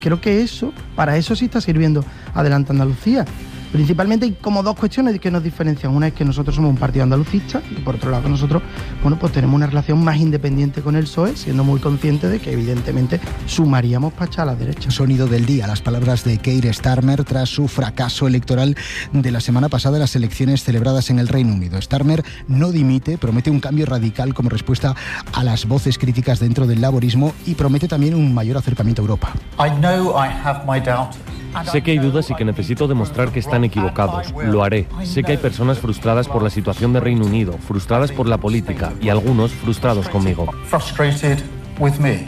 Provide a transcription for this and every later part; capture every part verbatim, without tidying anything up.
Creo que eso, para eso sí está sirviendo Adelante Andalucía. Principalmente hay como dos cuestiones que nos diferencian. Una es que nosotros somos un partido andalucista y por otro lado que nosotros, bueno, pues tenemos una relación más independiente con el P S O E, siendo muy conscientes de que evidentemente sumaríamos para echar a la derecha. Sonido del día, las palabras de Keir Starmer tras su fracaso electoral de la semana pasada en las elecciones celebradas en el Reino Unido. Starmer no dimite, promete un cambio radical como respuesta a las voces críticas dentro del laborismo y promete también un mayor acercamiento a Europa. I know I have my doubts. Sé que hay dudas y que necesito demostrar que están equivocados. Lo haré. Sé que hay personas frustradas por la situación de Reino Unido, frustradas por la política y algunos frustrados conmigo. Frustrated with me.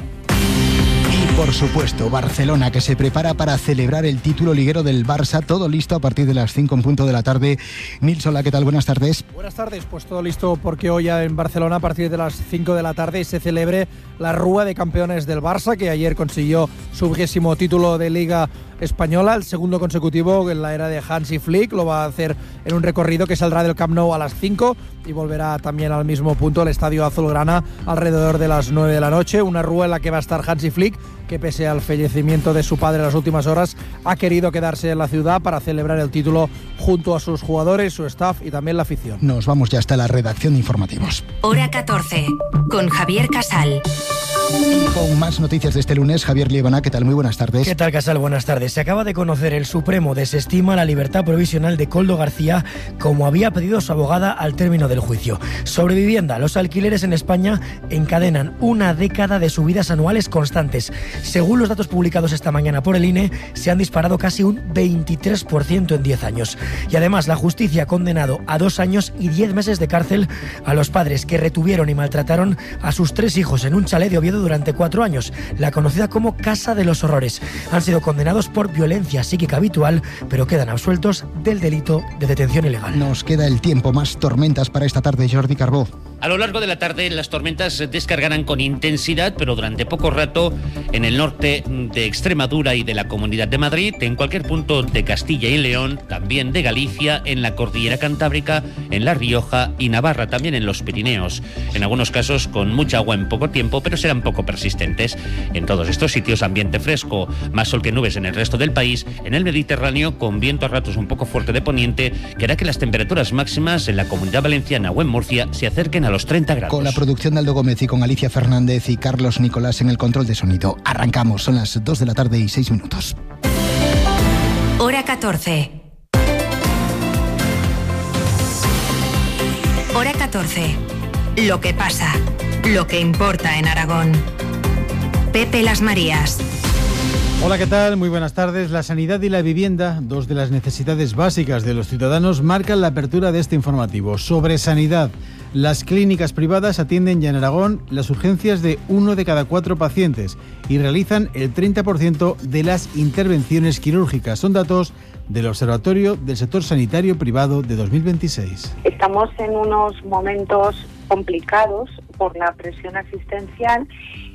Y por supuesto, Barcelona, que se prepara para celebrar el título liguero del Barça. Todo listo a partir de las cinco en punto de la tarde. Nils, hola, ¿qué tal? Buenas tardes. Buenas tardes, pues todo listo porque hoy en Barcelona a partir de las cinco de la tarde se celebre la Rúa de Campeones del Barça, que ayer consiguió su vigésimo título de Liga Española, el segundo consecutivo en la era de Hansi Flick. Lo va a hacer en un recorrido que saldrá del Camp Nou a las cinco y volverá también al mismo punto, al Estadio Azulgrana, alrededor de las nueve de la noche. Una Rúa en la que va a estar Hansi Flick, que pese al fallecimiento de su padre en las últimas horas, ha querido quedarse en la ciudad para celebrar el título junto a sus jugadores, su staff y también la afición. Nos vamos ya hasta la redacción de informativos. Hora catorce, con Javier Casal. Y con más noticias de este lunes, Javier Liebana, ¿qué tal? Muy buenas tardes. ¿Qué tal, Casal? Buenas tardes. Se acaba de conocer, el Supremo desestima la libertad provisional de Koldo García, como había pedido su abogada al término del juicio. Sobre vivienda, los alquileres en España encadenan una década de subidas anuales constantes. Según los datos publicados esta mañana por el I N E, se han disparado casi un veintitrés por ciento en diez años. Y además, la justicia ha condenado a dos años y diez meses de cárcel a los padres que retuvieron y maltrataron a sus tres hijos en un chalet de Oviedo durante cuatro años, la conocida como Casa de los Horrores. Han sido condenados por violencia psíquica habitual, pero quedan absueltos del delito de detención ilegal. Nos queda el tiempo, más tormentas para esta tarde, Jordi Carbó. A lo largo de la tarde las tormentas descargarán con intensidad, pero durante poco rato en el norte de Extremadura y de la Comunidad de Madrid, en cualquier punto de Castilla y León, también de Galicia, en la Cordillera Cantábrica, en La Rioja y Navarra, también en los Pirineos. En algunos casos con mucha agua en poco tiempo, pero serán poco persistentes. En todos estos sitios ambiente fresco, más sol que nubes en el resto del país. En el Mediterráneo, con viento a ratos un poco fuerte de poniente, que hará que las temperaturas máximas en la Comunidad Valenciana o en Murcia se acerquen a los treinta grados. Con la producción de Aldo Gómez y con Alicia Fernández y Carlos Nicolás en el control de sonido. Arrancamos, son las dos de la tarde y seis minutos. Hora catorce. Hora catorce. Lo que pasa, lo que importa en Aragón. Pepe Las Marías. Hola, ¿qué tal? Muy buenas tardes. La sanidad y la vivienda, dos de las necesidades básicas de los ciudadanos, marcan la apertura de este informativo. Sobre sanidad, las clínicas privadas atienden ya en Aragón las urgencias de uno de cada cuatro pacientes y realizan el treinta por ciento de las intervenciones quirúrgicas. Son datos del Observatorio del Sector Sanitario Privado de dos mil veintiséis. Estamos en unos momentos complicados por la presión asistencial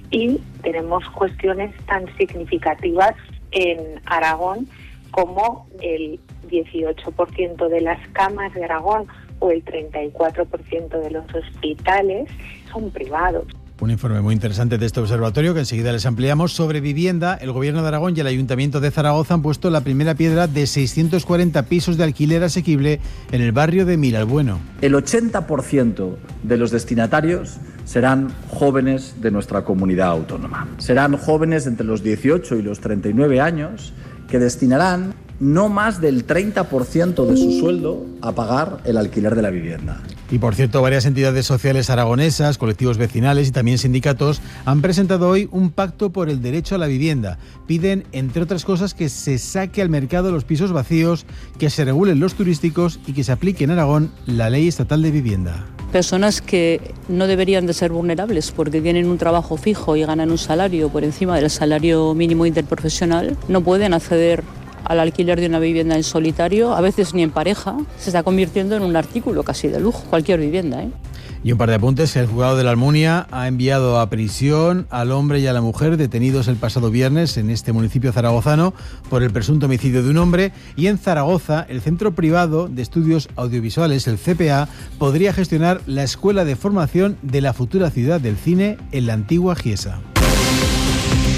y tenemos cuestiones tan significativas en Aragón como el dieciocho por ciento de las camas de Aragón o el treinta y cuatro por ciento de los hospitales son privados. Un informe muy interesante de este observatorio que enseguida les ampliamos. Sobre vivienda, el Gobierno de Aragón y el Ayuntamiento de Zaragoza han puesto la primera piedra de seiscientos cuarenta pisos de alquiler asequible en el barrio de Miralbueno. El ochenta por ciento de los destinatarios serán jóvenes de nuestra comunidad autónoma. Serán jóvenes entre los dieciocho y los treinta y nueve años que destinarán no más del treinta por ciento de su sueldo a pagar el alquiler de la vivienda. Y por cierto, varias entidades sociales aragonesas, colectivos vecinales y también sindicatos han presentado hoy un pacto por el derecho a la vivienda. Piden, entre otras cosas, que se saque al mercado los pisos vacíos, que se regulen los turísticos y que se aplique en Aragón la ley estatal de vivienda. Personas que no deberían de ser vulnerables porque tienen un trabajo fijo y ganan un salario por encima del salario mínimo interprofesional, no pueden acceder al alquiler de una vivienda en solitario, a veces ni en pareja. Se está convirtiendo en un artículo casi de lujo, cualquier vivienda, ¿eh? Y un par de apuntes. El juzgado de la Almunia ha enviado a prisión al hombre y a la mujer detenidos el pasado viernes en este municipio zaragozano por el presunto homicidio de un hombre. Y en Zaragoza, el Centro Privado de Estudios Audiovisuales, el C P A, podría gestionar la Escuela de Formación de la futura Ciudad del Cine en la antigua Giesa.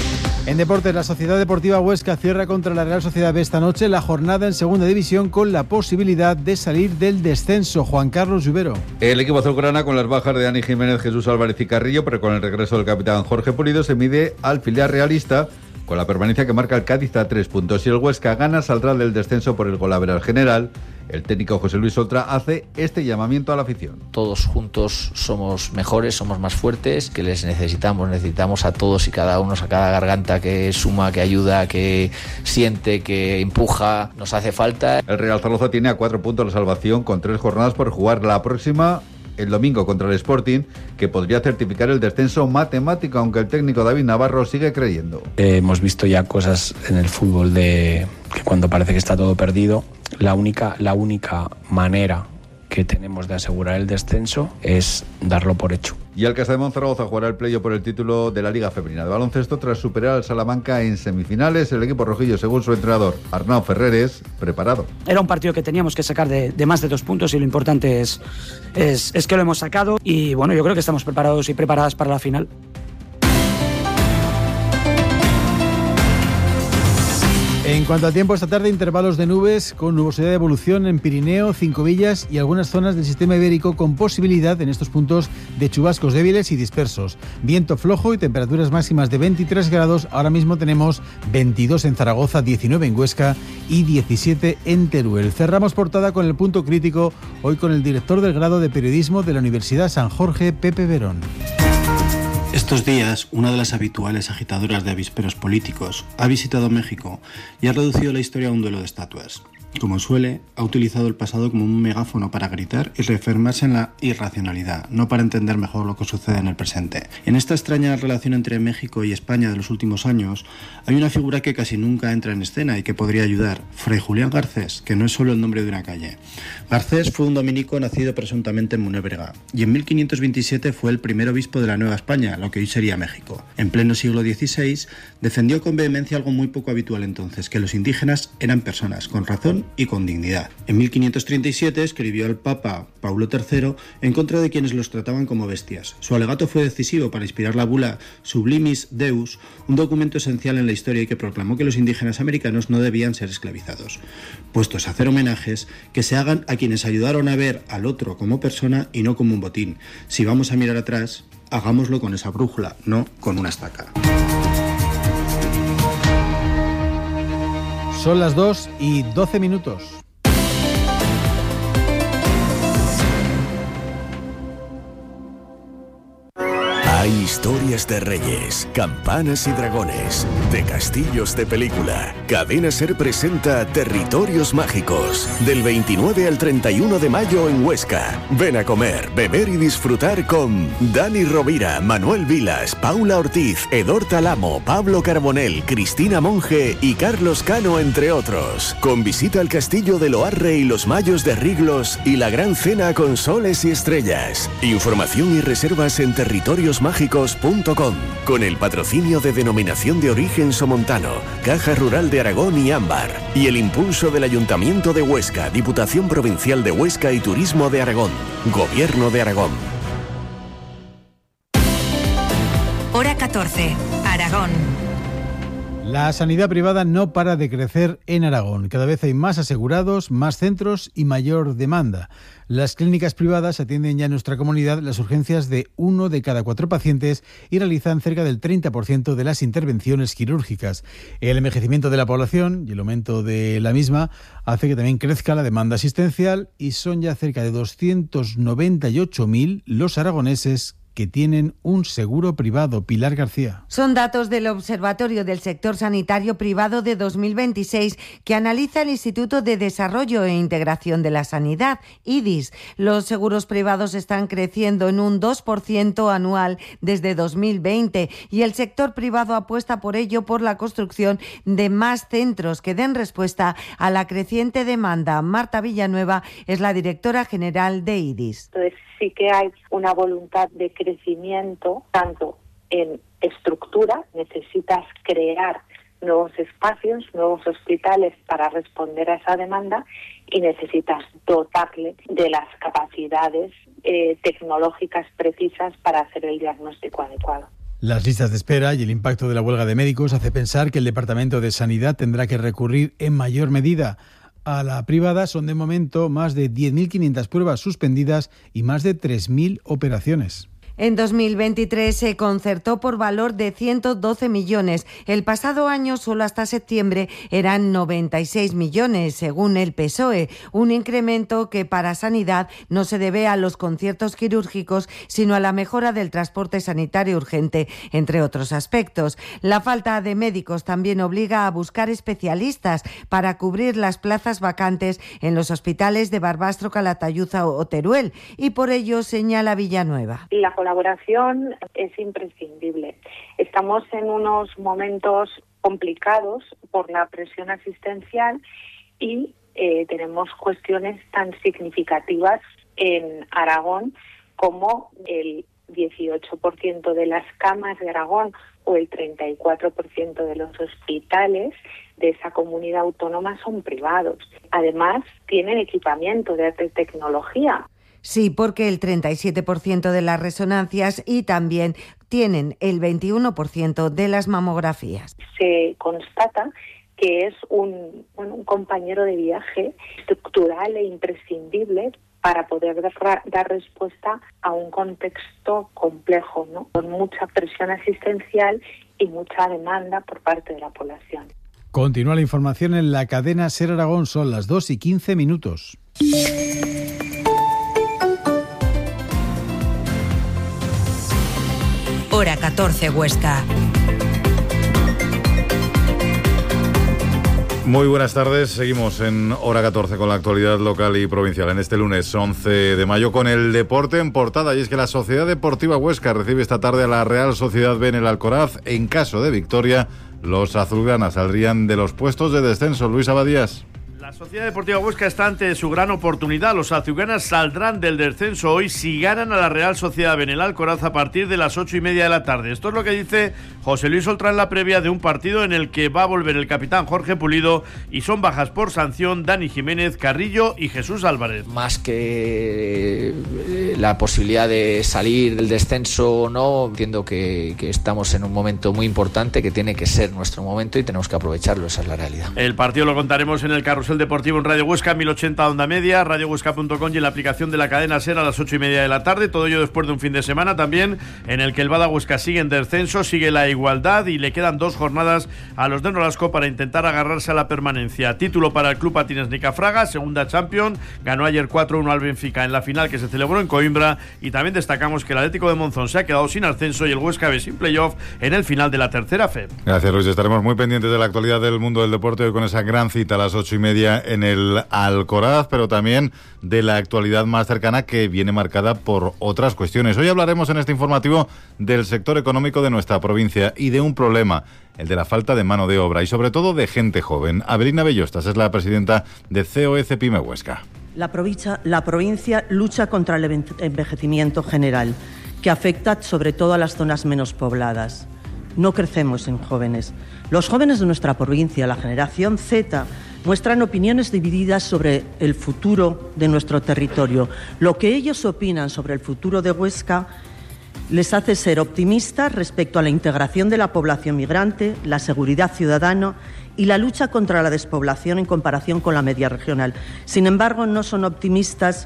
En deportes, la Sociedad Deportiva Huesca cierra contra la Real Sociedad B esta noche la jornada en segunda división con la posibilidad de salir del descenso. Juan Carlos Lluvero. El equipo azulgrana, con las bajas de Dani Jiménez, Jesús Álvarez y Carrillo, pero con el regreso del capitán Jorge Pulido, se mide al filial realista con la permanencia que marca el Cádiz a tres puntos. Si el Huesca gana, saldrá del descenso por el golaveral general. El técnico José Luis Oltra hace este llamamiento a la afición. Todos juntos somos mejores, somos más fuertes, que les necesitamos, necesitamos a todos y cada uno, a cada garganta que suma, que ayuda, que siente, que empuja, nos hace falta. El Real Zaragoza tiene a cuatro puntos la salvación con tres jornadas por jugar. La próxima el domingo contra el Sporting, que podría certificar el descenso matemático, aunque el técnico David Navarro sigue creyendo. Eh, hemos visto ya cosas en el fútbol de que cuando parece que está todo perdido, la única, la única manera que tenemos de asegurar el descenso es darlo por hecho. Y el Castellón Zaragoza jugará el playoff por el título de la Liga Femenina de Baloncesto tras superar al Salamanca en semifinales. El equipo rojillo, según su entrenador Arnau Ferreres, preparado. Era un partido que teníamos que sacar de, de más de dos puntos y lo importante es, es, es que lo hemos sacado y bueno, yo creo que estamos preparados y preparadas para la final. En cuanto al tiempo, esta tarde intervalos de nubes con nubosidad de evolución en Pirineo, Cinco Villas y algunas zonas del sistema ibérico con posibilidad en estos puntos de chubascos débiles y dispersos. Viento flojo y temperaturas máximas de veintitrés grados. Ahora mismo tenemos veintidós en Zaragoza, diecinueve en Huesca y diecisiete en Teruel. Cerramos portada con el punto crítico, hoy con el director del grado de periodismo de la Universidad San Jorge, Pepe Verón. Estos días, una de las habituales agitadoras de avisperos políticos ha visitado México y ha reducido la historia a un duelo de estatuas. Como suele, ha utilizado el pasado como un megáfono para gritar y reafirmarse en la irracionalidad, no para entender mejor lo que sucede en el presente. En esta extraña relación entre México y España de los últimos años, hay una figura que casi nunca entra en escena y que podría ayudar, Fray Julián Garcés, que no es solo el nombre de una calle. Garcés fue un dominico nacido presuntamente en Munébrega y en mil quinientos veintisiete fue el primer obispo de la Nueva España, lo que hoy sería México. En pleno siglo dieciséis, defendió con vehemencia algo muy poco habitual entonces, que los indígenas eran personas con razón y con dignidad. En mil quinientos treinta y siete escribió al Papa Paulo tercero en contra de quienes los trataban como bestias. Su alegato fue decisivo para inspirar la bula Sublimis Deus, un documento esencial en la historia y que proclamó que los indígenas americanos no debían ser esclavizados. Puestos a hacer homenajes, que se hagan a quienes ayudaron a ver al otro como persona y no como un botín. Si vamos a mirar atrás, hagámoslo con esa brújula, no con una estaca. Son las dos y doce minutos. Hay historias de reyes, campanas y dragones, de castillos de película. Cadena SER presenta Territorios Mágicos, del veintinueve al treinta y uno de mayo en Huesca. Ven a comer, beber y disfrutar con Dani Rovira, Manuel Vilas, Paula Ortiz, Edor Talamo, Pablo Carbonell, Cristina Monge y Carlos Cano, entre otros. Con visita al castillo de Loarre y los Mayos de Riglos y la gran cena con soles y estrellas. Información y reservas en territorios mágicos punto com, con el patrocinio de Denominación de Origen Somontano, Caja Rural de Aragón y Ámbar, y el impulso del Ayuntamiento de Huesca, Diputación Provincial de Huesca y Turismo de Aragón, Gobierno de Aragón. Hora catorce, Aragón. La sanidad privada no para de crecer en Aragón. Cada vez hay más asegurados, más centros y mayor demanda. Las clínicas privadas atienden ya en nuestra comunidad las urgencias de uno de cada cuatro pacientes y realizan cerca del treinta por ciento de las intervenciones quirúrgicas. El envejecimiento de la población y el aumento de la misma hace que también crezca la demanda asistencial y son ya cerca de doscientos noventa y ocho mil los aragoneses que tienen un seguro privado. Pilar García. Son datos del Observatorio del Sector Sanitario Privado de dos mil veintiséis que analiza el Instituto de Desarrollo e Integración de la Sanidad, I D I S. Los seguros privados están creciendo en un dos por ciento anual desde dos mil veinte y el sector privado apuesta por ello por la construcción de más centros que den respuesta a la creciente demanda. Marta Villanueva es la directora general de I D I S. Entonces sí que hay una voluntad de crecimiento, tanto en estructura, necesitas crear nuevos espacios, nuevos hospitales para responder a esa demanda y necesitas dotarle de las capacidades eh, tecnológicas precisas para hacer el diagnóstico adecuado. Las listas de espera y el impacto de la huelga de médicos hace pensar que el Departamento de Sanidad tendrá que recurrir en mayor medida a la privada. Son de momento más de diez mil quinientas pruebas suspendidas y más de tres mil operaciones. En dos mil veintitrés se concertó por valor de ciento doce millones. El pasado año, solo hasta septiembre, eran noventa y seis millones, según el P S O E. Un incremento que para Sanidad no se debe a los conciertos quirúrgicos, sino a la mejora del transporte sanitario urgente, entre otros aspectos. La falta de médicos también obliga a buscar especialistas para cubrir las plazas vacantes en los hospitales de Barbastro, Calatayud o Teruel. Y por ello señala Villanueva. La colaboración es imprescindible. Estamos en unos momentos complicados por la presión asistencial y eh, tenemos cuestiones tan significativas en Aragón como el dieciocho por ciento de las camas de Aragón o el treinta y cuatro por ciento de los hospitales de esa comunidad autónoma son privados. Además, tienen equipamiento de alta tecnología. Sí, porque el treinta y siete por ciento de las resonancias y también tienen el veintiuno por ciento de las mamografías. Se constata que es un, bueno, un compañero de viaje estructural e imprescindible para poder dar, dar respuesta a un contexto complejo, ¿no? Con mucha presión asistencial y mucha demanda por parte de la población. Continúa la información en la cadena SER Aragón, son las dos y quince minutos. Hora catorce Huesca. Muy buenas tardes, seguimos en Hora catorce con la actualidad local y provincial en este lunes once de mayo con el deporte en portada, y es que la Sociedad Deportiva Huesca recibe esta tarde a la Real Sociedad B en el Alcoraz. En caso de victoria, los azulgranas saldrían de los puestos de descenso. Luis Abadías. La Sociedad Deportiva Huesca está ante su gran oportunidad. Los azulgranas saldrán del descenso hoy si ganan a la Real Sociedad B en el Alcoraz a partir de las ocho y media de la tarde. Esto es lo que dice José Luis Oltra en la previa de un partido en el que va a volver el capitán Jorge Pulido y son bajas por sanción Dani Jiménez, Carrillo y Jesús Álvarez. Más que la posibilidad de salir del descenso o no, entiendo que, que estamos en un momento muy importante que tiene que ser nuestro momento y tenemos que aprovecharlo, esa es la realidad. El partido lo contaremos en el Carrusel Deportivo en Radio Huesca, mil ochenta onda media, radio huesca punto com y en la aplicación de la cadena SER a las ocho y media de la tarde. Todo ello después de un fin de semana también en el que el Bada Huesca sigue en descenso, sigue la igualdad y le quedan dos jornadas a los de Nolasco para intentar agarrarse a la permanencia. Título para el Club Patines Nicafraga, segunda Champions, ganó ayer cuatro uno al Benfica en la final que se celebró en Coimbra, y también destacamos que el Atlético de Monzón se ha quedado sin ascenso y el Huesca B sin playoff en el final de la tercera F E P. Gracias, Luis. Estaremos muy pendientes de la actualidad del mundo del deporte hoy con esa gran cita a las ocho y media en el Alcoraz, pero también de la actualidad más cercana que viene marcada por otras cuestiones. Hoy hablaremos en este informativo del sector económico de nuestra provincia y de un problema, el de la falta de mano de obra y sobre todo de gente joven. Abelina Bellostas es la presidenta de C O E Cepime Huesca. La provincia, la provincia lucha contra el envejecimiento general, que afecta sobre todo a las zonas menos pobladas. No crecemos en jóvenes. Los jóvenes de nuestra provincia, la generación Z, muestran opiniones divididas sobre el futuro de nuestro territorio. Lo que ellos opinan sobre el futuro de Huesca les hace ser optimistas respecto a la integración de la población migrante, la seguridad ciudadana y la lucha contra la despoblación en comparación con la media regional. Sin embargo, no son optimistas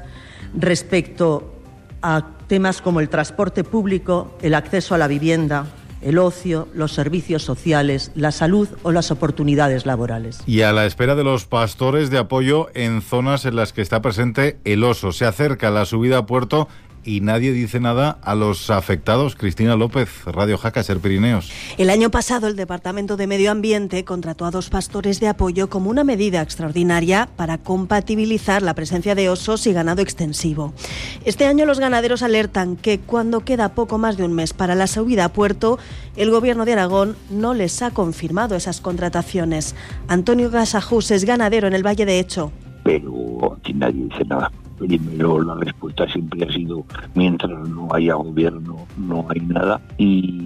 respecto a temas como el transporte público, el acceso a la vivienda, el ocio, los servicios sociales, la salud o las oportunidades laborales. Y a la espera de los pastores de apoyo en zonas en las que está presente el oso. Se acerca la subida a puerto y nadie dice nada a los afectados. Cristina López, Radio Jaca, SER Pirineos. El año pasado el Departamento de Medio Ambiente contrató a dos pastores de apoyo como una medida extraordinaria para compatibilizar la presencia de osos y ganado extensivo. Este año los ganaderos alertan que cuando queda poco más de un mes para la subida a puerto, el Gobierno de Aragón no les ha confirmado esas contrataciones. Antonio Gasajús es ganadero en el Valle de Echo. Pero aquí nadie dice nada. Primero, la respuesta siempre ha sido: mientras no haya gobierno, no hay nada. Y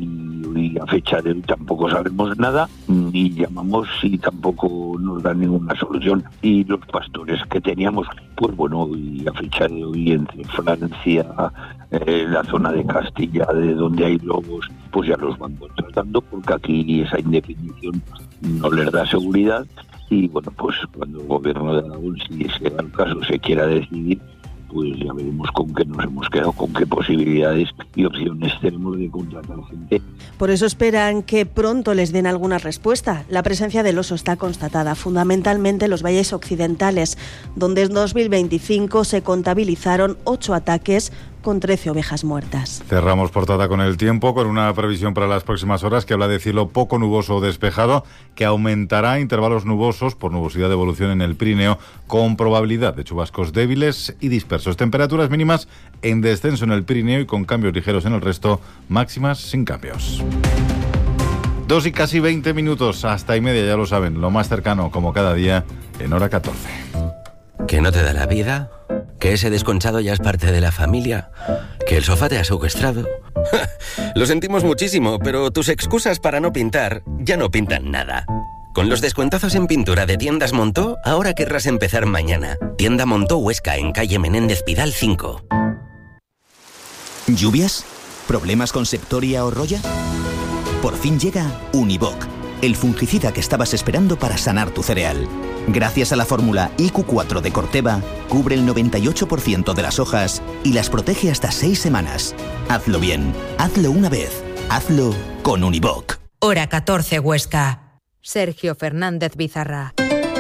hoy, a fecha de hoy, tampoco sabemos nada, ni llamamos y tampoco nos dan ninguna solución. Y los pastores que teníamos, pues bueno, y a fecha de hoy entre Francia, eh, la zona de Castilla, de donde hay lobos, pues ya los van contratando, porque aquí esa indefinición no les da seguridad. Y bueno, pues cuando el gobierno de Aragón, si sea el caso, se quiera decidir, pues ya veremos con qué nos hemos quedado, con qué posibilidades y opciones tenemos de contratar gente. Por eso esperan que pronto les den alguna respuesta. La presencia del oso está constatada fundamentalmente en los valles occidentales, donde en dos mil veinticinco se contabilizaron ocho ataques con trece ovejas muertas. Cerramos portada con el tiempo, con una previsión para las próximas horas que habla de cielo poco nuboso o despejado, que aumentará intervalos nubosos por nubosidad de evolución en el Pirineo, con probabilidad de chubascos débiles y dispersos. Temperaturas mínimas en descenso en el Pirineo y con cambios ligeros en el resto, máximas sin cambios. Dos y casi veinte minutos, hasta y media, ya lo saben, lo más cercano, como cada día, en hora catorce. ¿Que no te da la vida? ¿Que ese desconchado ya es parte de la familia? ¿Que el sofá te ha secuestrado? Lo sentimos muchísimo, pero tus excusas para no pintar ya no pintan nada. Con los descuentazos en pintura de Tiendas Montó, ahora querrás empezar mañana. Tienda Montó Huesca, en calle Menéndez Pidal cinco. ¿Lluvias? ¿Problemas con Septoria o Roya? Por fin llega Univoc, el fungicida que estabas esperando para sanar tu cereal. Gracias a la fórmula I Q cuatro de Corteva, cubre el noventa y ocho por ciento de las hojas y las protege hasta seis semanas. Hazlo bien, hazlo una vez, hazlo con Univoc. Hora catorce Huesca. Sergio Fernández Bizarra.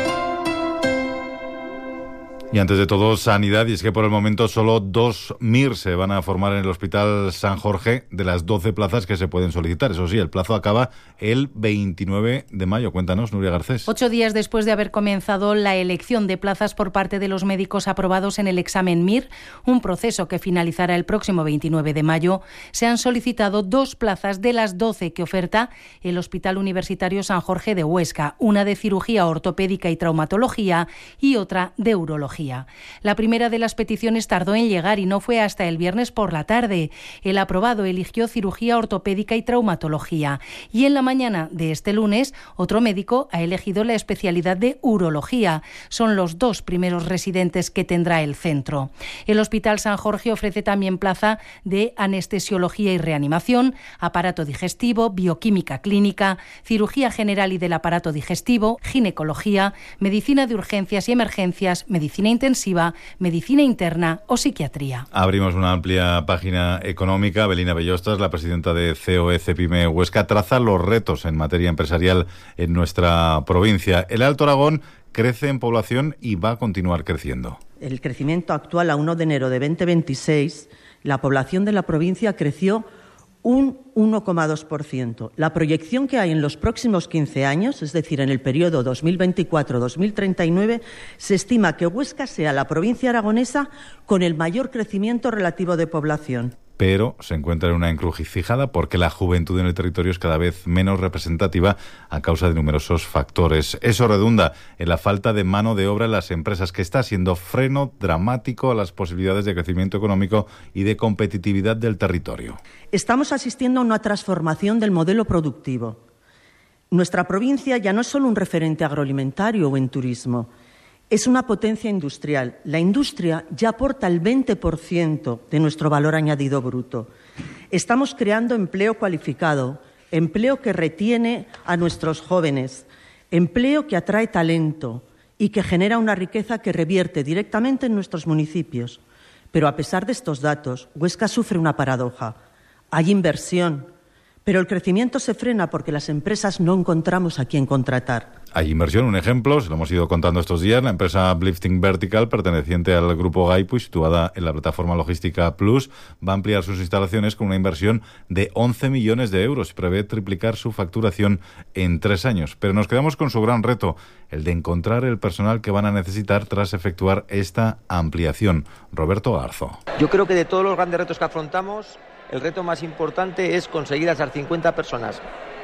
Y antes de todo, sanidad, y es que por el momento solo dos M I R se van a formar en el Hospital San Jorge de las doce plazas que se pueden solicitar. Eso sí, el plazo acaba el veintinueve de mayo. Cuéntanos, Nuria Garcés. Ocho días después de haber comenzado la elección de plazas por parte de los médicos aprobados en el examen M I R, un proceso que finalizará el próximo veintinueve de mayo, se han solicitado dos plazas de las doce que oferta el Hospital Universitario San Jorge de Huesca, una de cirugía ortopédica y traumatología y otra de urología. La primera de las peticiones tardó en llegar y no fue hasta el viernes por la tarde. El aprobado eligió cirugía ortopédica y traumatología y en la mañana de este lunes otro médico ha elegido la especialidad de urología. Son los dos primeros residentes que tendrá el centro. El Hospital San Jorge ofrece también plaza de anestesiología y reanimación, aparato digestivo, bioquímica clínica, cirugía general y del aparato digestivo, ginecología, medicina de urgencias y emergencias, medicina intensiva, medicina interna o psiquiatría. Abrimos una amplia página económica. Belina Bellostas, la presidenta de C O E Cepime Huesca, traza los retos en materia empresarial en nuestra provincia. El Alto Aragón crece en población y va a continuar creciendo. El crecimiento actual a uno de enero de veinte veintiséis, la población de la provincia creció un uno coma dos por ciento. La proyección que hay en los próximos quince años, es decir, en el periodo dos mil veinticuatro a dos mil treinta y nueve, se estima que Huesca sea la provincia aragonesa con el mayor crecimiento relativo de población. Pero se encuentra en una encrucijada porque la juventud en el territorio es cada vez menos representativa a causa de numerosos factores. Eso redunda en la falta de mano de obra en las empresas, que está siendo freno dramático a las posibilidades de crecimiento económico y de competitividad del territorio. Estamos asistiendo a una transformación del modelo productivo. Nuestra provincia ya no es solo un referente agroalimentario o en turismo. Es una potencia industrial. La industria ya aporta el veinte por ciento de nuestro valor añadido bruto. Estamos creando empleo cualificado, empleo que retiene a nuestros jóvenes, empleo que atrae talento y que genera una riqueza que revierte directamente en nuestros municipios. Pero a pesar de estos datos, Huesca sufre una paradoja. Hay inversión, pero el crecimiento se frena porque las empresas no encontramos a quién contratar. Hay inversión, un ejemplo, se lo hemos ido contando estos días, la empresa Uplifting Vertical, perteneciente al grupo Gaipu, situada en la plataforma logística Plus, va a ampliar sus instalaciones con una inversión de once millones de euros y prevé triplicar su facturación en tres años. Pero nos quedamos con su gran reto, el de encontrar el personal que van a necesitar tras efectuar esta ampliación. Roberto Garzo. Yo creo que de todos los grandes retos que afrontamos, el reto más importante es conseguir a esas cincuenta personas,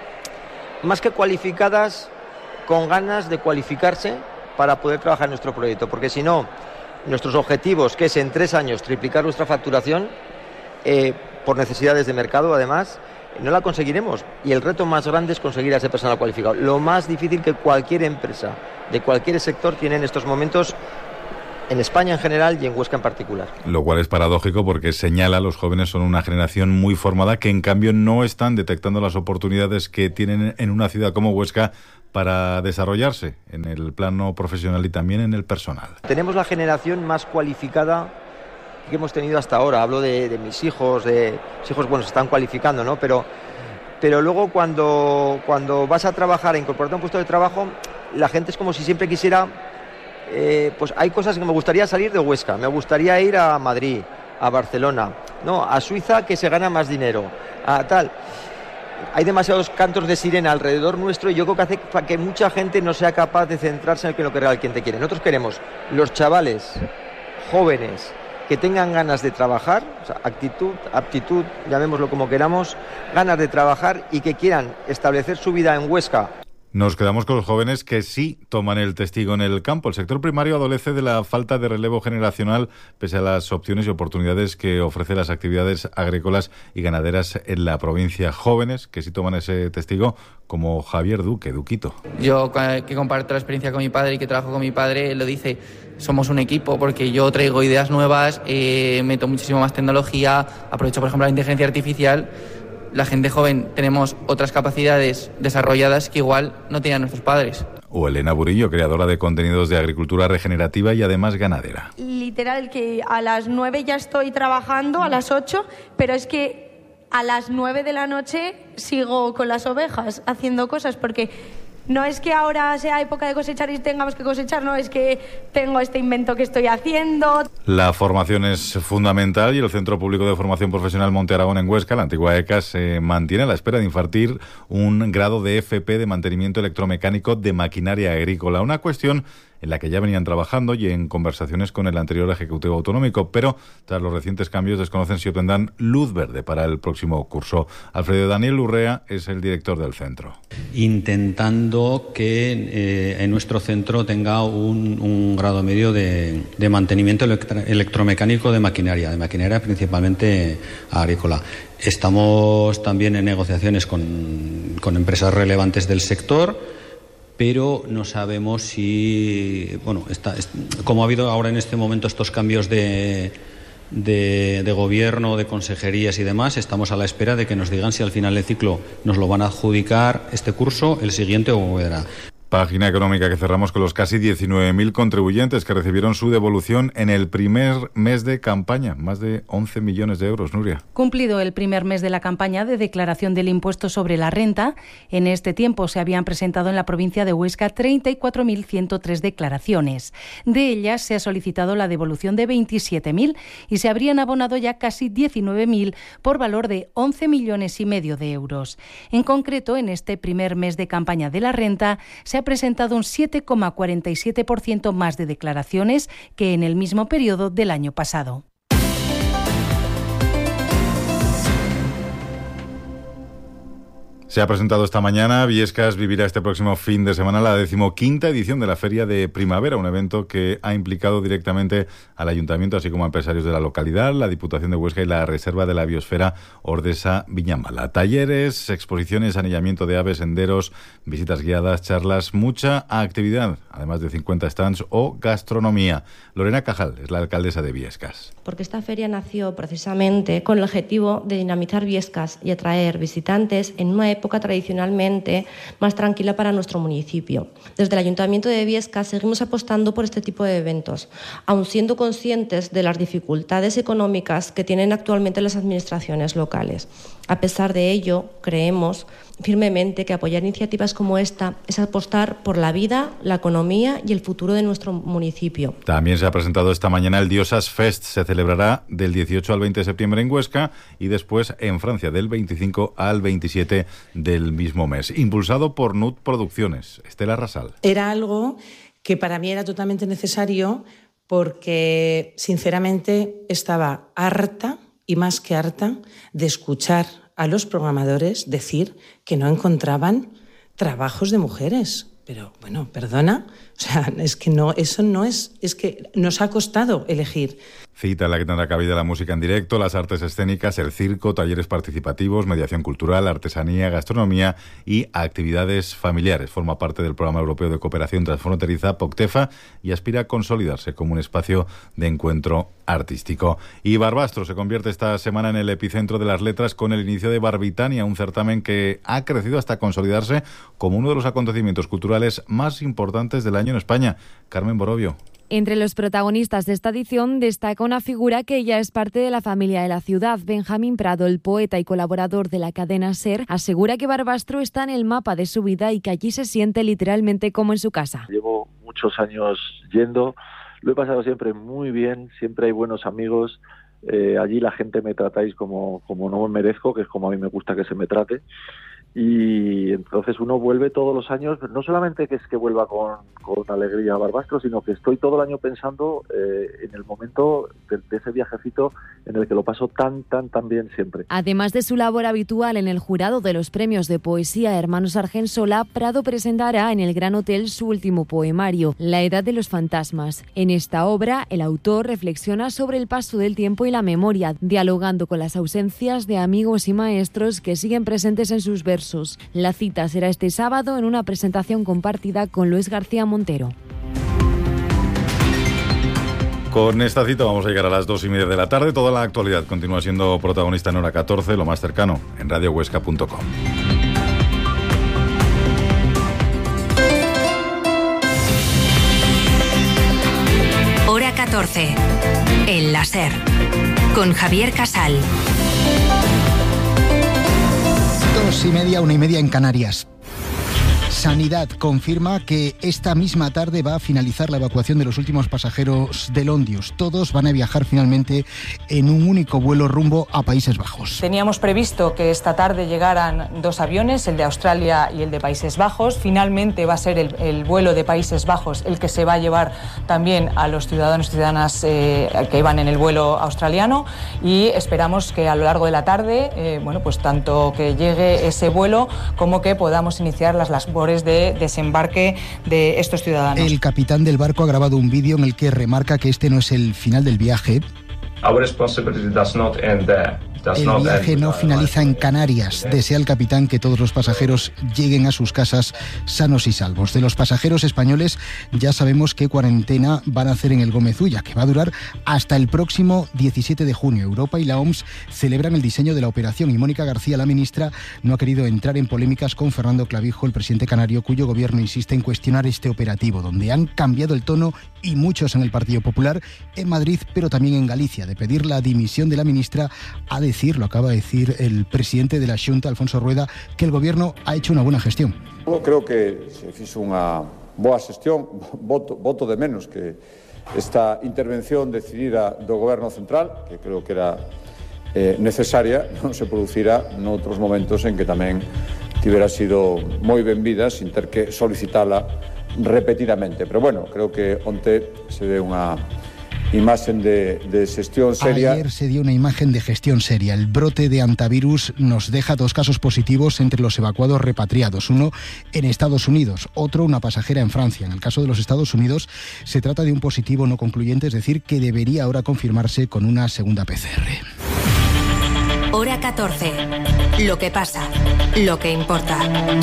más que cualificadas, con ganas de cualificarse para poder trabajar en nuestro proyecto, porque si no, nuestros objetivos, que es en tres años triplicar nuestra facturación, eh, por necesidades de mercado además, no la conseguiremos. Y el reto más grande es conseguir a ese personal cualificado. Lo más difícil que cualquier empresa de cualquier sector tiene en estos momentos, en España en general y en Huesca en particular. Lo cual es paradójico porque señala los jóvenes son una generación muy formada que en cambio no están detectando las oportunidades que tienen en una ciudad como Huesca para desarrollarse en el plano profesional y también en el personal. Tenemos la generación más cualificada que hemos tenido hasta ahora. Hablo de, de mis hijos, de mis hijos, bueno, se están cualificando, ¿no? Pero, pero luego cuando, cuando vas a trabajar, a incorporarte a un puesto de trabajo, la gente es como si siempre quisiera, eh, pues hay cosas que me gustaría salir de Huesca, me gustaría ir a Madrid, a Barcelona, no, a Suiza que se gana más dinero, a tal. Hay demasiados cantos de sirena alrededor nuestro y yo creo que hace que mucha gente no sea capaz de centrarse en lo que realmente quiere. Nosotros queremos los chavales jóvenes que tengan ganas de trabajar, o sea, actitud, aptitud, llamémoslo como queramos, ganas de trabajar y que quieran establecer su vida en Huesca. Nos quedamos con los jóvenes que sí toman el testigo en el campo. El sector primario adolece de la falta de relevo generacional pese a las opciones y oportunidades que ofrecen las actividades agrícolas y ganaderas en la provincia. Jóvenes que sí toman ese testigo, como Javier Duque, Duquito. Yo, que comparto la experiencia con mi padre y que trabajo con mi padre, lo dice, somos un equipo porque yo traigo ideas nuevas, eh, meto muchísimo más tecnología, aprovecho por ejemplo la inteligencia artificial. La gente joven tenemos otras capacidades desarrolladas que igual no tenían nuestros padres. O Elena Burillo, creadora de contenidos de agricultura regenerativa y además ganadera. Literal que a las nueve ya estoy trabajando, a las ocho, pero es que a las nueve de la noche sigo con las ovejas haciendo cosas porque... No es que ahora sea época de cosechar y tengamos que cosechar, no, es que tengo este invento que estoy haciendo. La formación es fundamental y el Centro Público de Formación Profesional Monte Aragón en Huesca, la antigua ECA, se mantiene a la espera de impartir un grado de F P de mantenimiento electromecánico de maquinaria agrícola, una cuestión en la que ya venían trabajando y en conversaciones con el anterior Ejecutivo Autonómico, pero tras los recientes cambios desconocen si obtendrán luz verde para el próximo curso. Alfredo Daniel Urrea es el director del centro. Intentando que eh, en nuestro centro tenga un, un grado medio de, de mantenimiento electro, electromecánico de maquinaria, de maquinaria principalmente agrícola. Estamos también en negociaciones con, con empresas relevantes del sector, pero no sabemos si, bueno, está, es, como ha habido ahora en este momento estos cambios de, de, de gobierno, de consejerías y demás, estamos a la espera de que nos digan si al final del ciclo nos lo van a adjudicar este curso, el siguiente o volverá. Página económica que cerramos con los casi diecinueve mil contribuyentes que recibieron su devolución en el primer mes de campaña. Más de once millones de euros, Nuria. Cumplido el primer mes de la campaña de declaración del impuesto sobre la renta, en este tiempo se habían presentado en la provincia de Huesca treinta y cuatro mil ciento tres declaraciones. De ellas se ha solicitado la devolución de veintisiete mil y se habrían abonado ya casi diecinueve mil por valor de once millones y medio de euros. En concreto, en este primer mes de campaña de la renta se ha presentado un siete coma cuarenta y siete por ciento más de declaraciones que en el mismo periodo del año pasado. Se ha presentado esta mañana. Viescas vivirá este próximo fin de semana la decimoquinta edición de la Feria de Primavera, un evento que ha implicado directamente al Ayuntamiento, así como a empresarios de la localidad, la Diputación de Huesca y la Reserva de la Biosfera Ordesa-Viñamala. Talleres, exposiciones, anillamiento de aves, senderos, visitas guiadas, charlas, mucha actividad, además de cincuenta stands o gastronomía. Lorena Cajal es la alcaldesa de Viescas. Porque esta feria nació precisamente con el objetivo de dinamizar Viescas y atraer visitantes en una época tradicionalmente más tranquila para nuestro municipio. Desde el Ayuntamiento de Viescas seguimos apostando por este tipo de eventos, aun siendo conscientes de las dificultades económicas que tienen actualmente las administraciones locales. A pesar de ello, creemos firmemente que apoyar iniciativas como esta es apostar por la vida, la economía y el futuro de nuestro municipio. También se ha presentado esta mañana el Diosas Fest. Se celebrará del dieciocho al veinte de septiembre en Huesca y después en Francia del veinticinco al veintisiete del mismo mes. Impulsado por N U T Producciones. Estela Rasal. Era algo que para mí era totalmente necesario porque, sinceramente, estaba harta y más que harta de escuchar a los programadores decir que no encontraban trabajos de mujeres. Pero, bueno, perdona, o sea, es que no, eso no es, es que nos ha costado elegir. Cita en la que tendrá cabida la música en directo, las artes escénicas, el circo, talleres participativos, mediación cultural, artesanía, gastronomía y actividades familiares. Forma parte del Programa Europeo de Cooperación Transfronteriza POCTEFA y aspira a consolidarse como un espacio de encuentro artístico. Y Barbastro se convierte esta semana en el epicentro de las letras con el inicio de Barbitania, un certamen que ha crecido hasta consolidarse como uno de los acontecimientos culturales más importantes del año en España. Carmen Borovio. Entre los protagonistas de esta edición destaca una figura que ya es parte de la familia de la ciudad. Benjamín Prado, el poeta y colaborador de la cadena SER, asegura que Barbastro está en el mapa de su vida y que allí se siente literalmente como en su casa. Llevo muchos años yendo, lo he pasado siempre muy bien, siempre hay buenos amigos. Eh, allí la gente me tratáis como, como no me merezco, que es como a mí me gusta que se me trate. Y entonces uno vuelve todos los años, no solamente que es que vuelva con, con alegría a Barbastro, sino que estoy todo el año pensando eh, en el momento de, de ese viajecito en el que lo paso tan, tan, tan bien siempre. Además de su labor habitual en el jurado de los premios de poesía Hermanos Argensola, Prado presentará en el Gran Hotel su último poemario, La Edad de los Fantasmas. En esta obra, el autor reflexiona sobre el paso del tiempo y la memoria, dialogando con las ausencias de amigos y maestros que siguen presentes en sus versos. La cita será este sábado en una presentación compartida con Luis García Montero. Con esta cita vamos a llegar a las dos y media de la tarde. Toda la actualidad continúa siendo protagonista en Hora catorce, lo más cercano, en radio huesca punto com. Hora catorce, en la SER, con Javier Casal. Dos y media, una y media en Canarias. Sanidad confirma que esta misma tarde va a finalizar la evacuación de los últimos pasajeros del Ondius. Todos van a viajar finalmente en un único vuelo rumbo a Países Bajos. Teníamos previsto que esta tarde llegaran dos aviones, el de Australia y el de Países Bajos. Finalmente va a ser el, el vuelo de Países Bajos el que se va a llevar también a los ciudadanos y ciudadanas eh, que iban en el vuelo australiano, y esperamos que a lo largo de la tarde, eh, bueno, pues tanto que llegue ese vuelo como que podamos iniciar las labores de desembarque de estos ciudadanos. El capitán del barco ha grabado un vídeo en el que remarca que este no es el final del viaje. Our responsibility does not end there. El viaje no finaliza en Canarias. Desea el capitán que todos los pasajeros lleguen a sus casas sanos y salvos. De los pasajeros españoles ya sabemos qué cuarentena van a hacer en el Gómez Ulla, que va a durar hasta el próximo diecisiete de junio. Europa y la O M S celebran el diseño de la operación y Mónica García, la ministra, no ha querido entrar en polémicas con Fernando Clavijo, el presidente canario, cuyo gobierno insiste en cuestionar este operativo, donde han cambiado el tono, y muchos en el Partido Popular, en Madrid, pero también en Galicia, de pedir la dimisión de la ministra a decir, lo acaba de decir el presidente de la Xunta, Alfonso Rueda, que el gobierno ha hecho una buena gestión. Eu creo que se fixo unha boa xestión, voto, voto de menos que esta intervención decidida do goberno central, que creo que era eh, necesaria, non se producira noutros momentos en que tamén tivera sido moi benvida sin ter que solicitala repetidamente. Pero bueno, creo que onte se ve unha imagen de, de gestión seria. Ayer se dio una imagen de gestión seria. El brote de antivirus nos deja dos casos positivos entre los evacuados repatriados. Uno en Estados Unidos, otro una pasajera en Francia. En el caso de los Estados Unidos se trata de un positivo no concluyente, es decir, que debería ahora confirmarse con una segunda P C R. Hora catorce. Lo que pasa, lo que importa.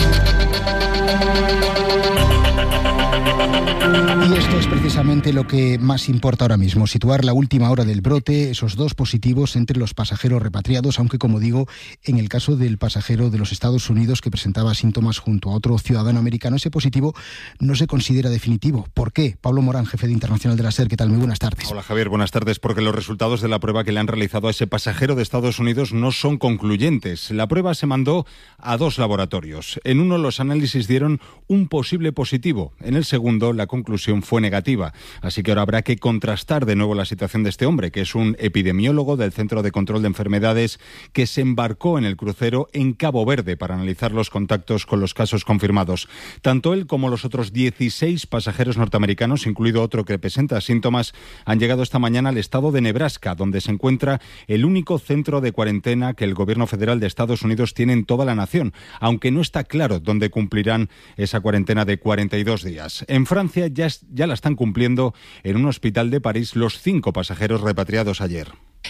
Y esto es precisamente lo que más importa ahora mismo, situar la última hora del brote, esos dos positivos entre los pasajeros repatriados, aunque, como digo, en el caso del pasajero de los Estados Unidos que presentaba síntomas junto a otro ciudadano americano, ese positivo no se considera definitivo. ¿Por qué? Pablo Morán, jefe de Internacional de la SER, ¿qué tal? Muy buenas tardes. Hola Javier, buenas tardes. Porque los resultados de la prueba que le han realizado a ese pasajero de Estados Unidos no son concluyentes. La prueba se mandó a dos laboratorios. En uno los análisis dieron un posible positivo, en el segundo la conclusión fue negativa. Así que ahora habrá que contrastar de nuevo la situación de este hombre, que es un epidemiólogo del Centro de Control de Enfermedades que se embarcó en el crucero en Cabo Verde para analizar los contactos con los casos confirmados. Tanto él como los otros dieciséis pasajeros norteamericanos, incluido otro que presenta síntomas, han llegado esta mañana al estado de Nebraska, donde se encuentra el único centro de cuarentena condena que el gobierno federal de Estados Unidos tiene en toda la nación, aunque no está claro dónde cumplirán esa cuarentena de cuarenta y dos días. En Francia ya, ya la están cumpliendo en un hospital de París los cinco pasajeros repatriados ayer.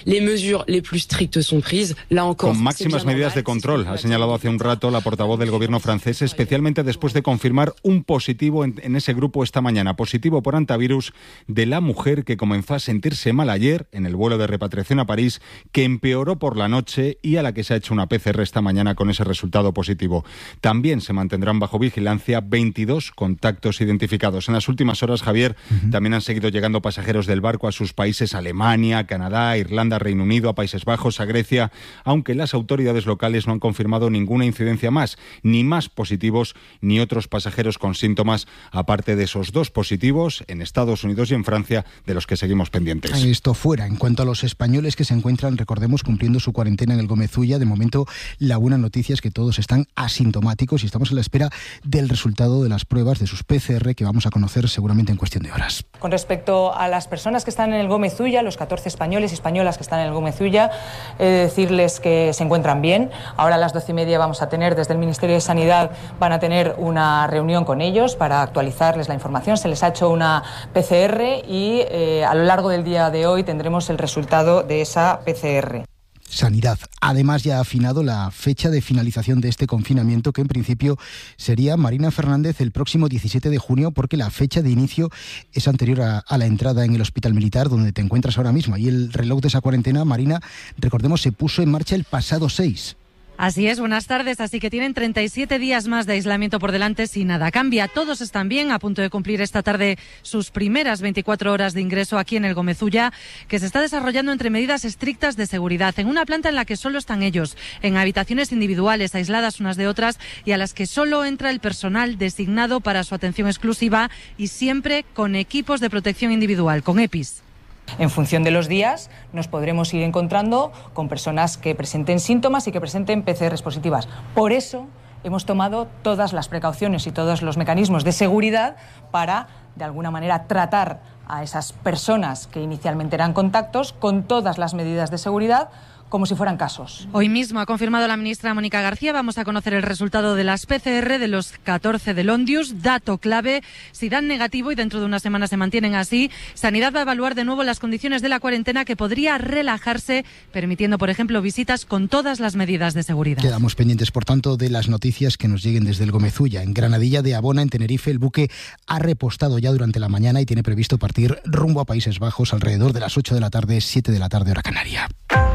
Con máximas medidas de control, ha señalado hace un rato la portavoz del gobierno francés, especialmente después de confirmar un positivo en, en ese grupo esta mañana, positivo por hantavirus de la mujer que comenzó a sentirse mal ayer en el vuelo de repatriación a París, que empeoró por la noche y a la que se ha hecho una P C R esta mañana con ese resultado positivo. También se mantendrán bajo vigilancia veintidós contactos identificados. En las últimas horas, Javier, uh-huh. también han seguido llegando pasajeros del barco a sus países, Alemania, Canadá, Irlanda, a Reino Unido, a Países Bajos, a Grecia, aunque las autoridades locales no han confirmado ninguna incidencia más, ni más positivos ni otros pasajeros con síntomas, aparte de esos dos positivos en Estados Unidos y en Francia, de los que seguimos pendientes. Esto fuera. En cuanto a los españoles que se encuentran, recordemos, cumpliendo su cuarentena en el Gómez Ulla, de momento la buena noticia es que todos están asintomáticos y estamos a la espera del resultado de las pruebas de sus P C R que vamos a conocer seguramente en cuestión de horas. Con respecto a las personas que están en el Gómez Ulla, los catorce españoles y españolas que están en el Gómez Ulla, he de decirles que se encuentran bien. Ahora a las doce y media vamos a tener, desde el Ministerio de Sanidad, van a tener una reunión con ellos para actualizarles la información. Se les ha hecho una P C R y eh, a lo largo del día de hoy tendremos el resultado de esa P C R. Sanidad. Además, ya ha afinado la fecha de finalización de este confinamiento, que en principio sería, Marina Fernández, el próximo diecisiete de junio, porque la fecha de inicio es anterior a, a la entrada en el Hospital Militar, donde te encuentras ahora mismo. Y el reloj de esa cuarentena, Marina, recordemos, se puso en marcha el pasado seis. Así es, buenas tardes. Así que tienen treinta y siete días más de aislamiento por delante si nada cambia. Todos están bien, a punto de cumplir esta tarde sus primeras veinticuatro horas de ingreso aquí en el Gómez Ulla, que se está desarrollando entre medidas estrictas de seguridad, en una planta en la que solo están ellos, en habitaciones individuales, aisladas unas de otras, y a las que solo entra el personal designado para su atención exclusiva y siempre con equipos de protección individual, con EPIs. En función de los días nos podremos ir encontrando con personas que presenten síntomas y que presenten P C Rs positivas. Por eso hemos tomado todas las precauciones y todos los mecanismos de seguridad para, de alguna manera, tratar a esas personas que inicialmente eran contactos con todas las medidas de seguridad, como si fueran casos. Hoy mismo ha confirmado la ministra Mónica García, vamos a conocer el resultado de las P C R de los catorce del Ondius, dato clave. Si dan negativo y dentro de una semana se mantienen así, Sanidad va a evaluar de nuevo las condiciones de la cuarentena, que podría relajarse, permitiendo, por ejemplo, visitas con todas las medidas de seguridad. Quedamos pendientes, por tanto, de las noticias que nos lleguen desde el Gómez Ulla. En Granadilla de Abona, en Tenerife, el buque ha repostado ya durante la mañana y tiene previsto partir rumbo a Países Bajos alrededor de las ocho de la tarde, siete de la tarde, hora canaria.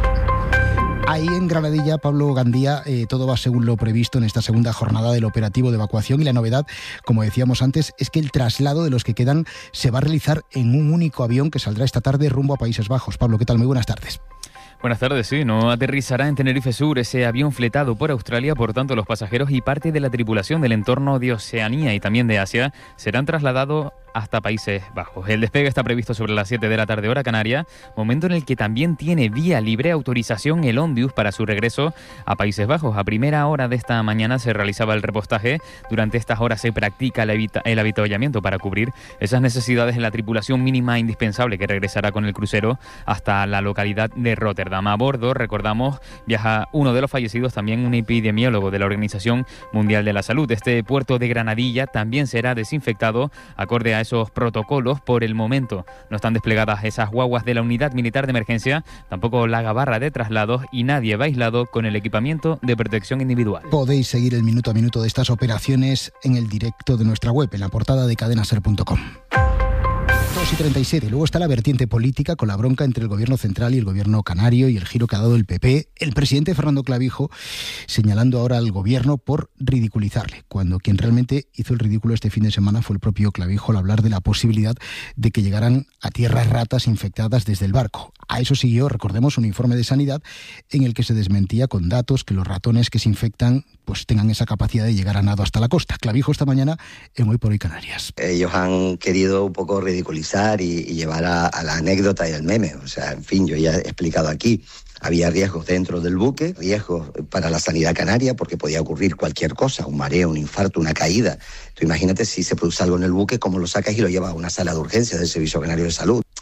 Ahí en Granadilla, Pablo Gandía, eh, todo va según lo previsto en esta segunda jornada del operativo de evacuación, y la novedad, como decíamos antes, es que el traslado de los que quedan se va a realizar en un único avión que saldrá esta tarde rumbo a Países Bajos. Pablo, ¿qué tal? Muy buenas tardes. Buenas tardes, sí, no aterrizará en Tenerife Sur ese avión fletado por Australia, por tanto los pasajeros y parte de la tripulación del entorno de Oceanía y también de Asia serán trasladados hasta Países Bajos. El despegue está previsto sobre las siete de la tarde, hora canaria, momento en el que también tiene vía libre autorización el Ondius para su regreso a Países Bajos. A primera hora de esta mañana se realizaba el repostaje. Durante estas horas se practica el, habita- el avituallamiento para cubrir esas necesidades de la tripulación mínima indispensable que regresará con el crucero hasta la localidad de Rotterdam. A bordo, recordamos, viaja uno de los fallecidos, también un epidemiólogo de la Organización Mundial de la Salud. Este puerto de Granadilla también será desinfectado acorde a esos protocolos. Por el momento no están desplegadas esas guaguas de la Unidad Militar de Emergencia, tampoco la gabarra de traslados, y nadie va aislado con el equipamiento de protección individual. Podéis seguir el minuto a minuto de estas operaciones en el directo de nuestra web, en la portada de cadena ser punto com. dos y treinta y siete. Luego está la vertiente política, con la bronca entre el gobierno central y el gobierno canario y el giro que ha dado el P P. El presidente Fernando Clavijo señalando ahora al gobierno por ridiculizarle, cuando quien realmente hizo el ridículo este fin de semana fue el propio Clavijo, al hablar de la posibilidad de que llegaran a tierra ratas infectadas desde el barco. A eso siguió, recordemos, un informe de Sanidad en el que se desmentía con datos que los ratones que se infectan pues tengan esa capacidad de llegar a nado hasta la costa. Clavijo esta mañana en Hoy por Hoy Canarias. Ellos han querido un poco ridiculizar y, y llevar a, a la anécdota y al meme. O sea, en fin, yo ya he explicado aquí. Había riesgos dentro del buque, riesgos para la sanidad canaria, porque podía ocurrir cualquier cosa, un mareo, un infarto, una caída. Tú imagínate si se produce algo en el buque, cómo lo sacas y lo llevas a una sala de urgencias del Servicio Canario de Salud.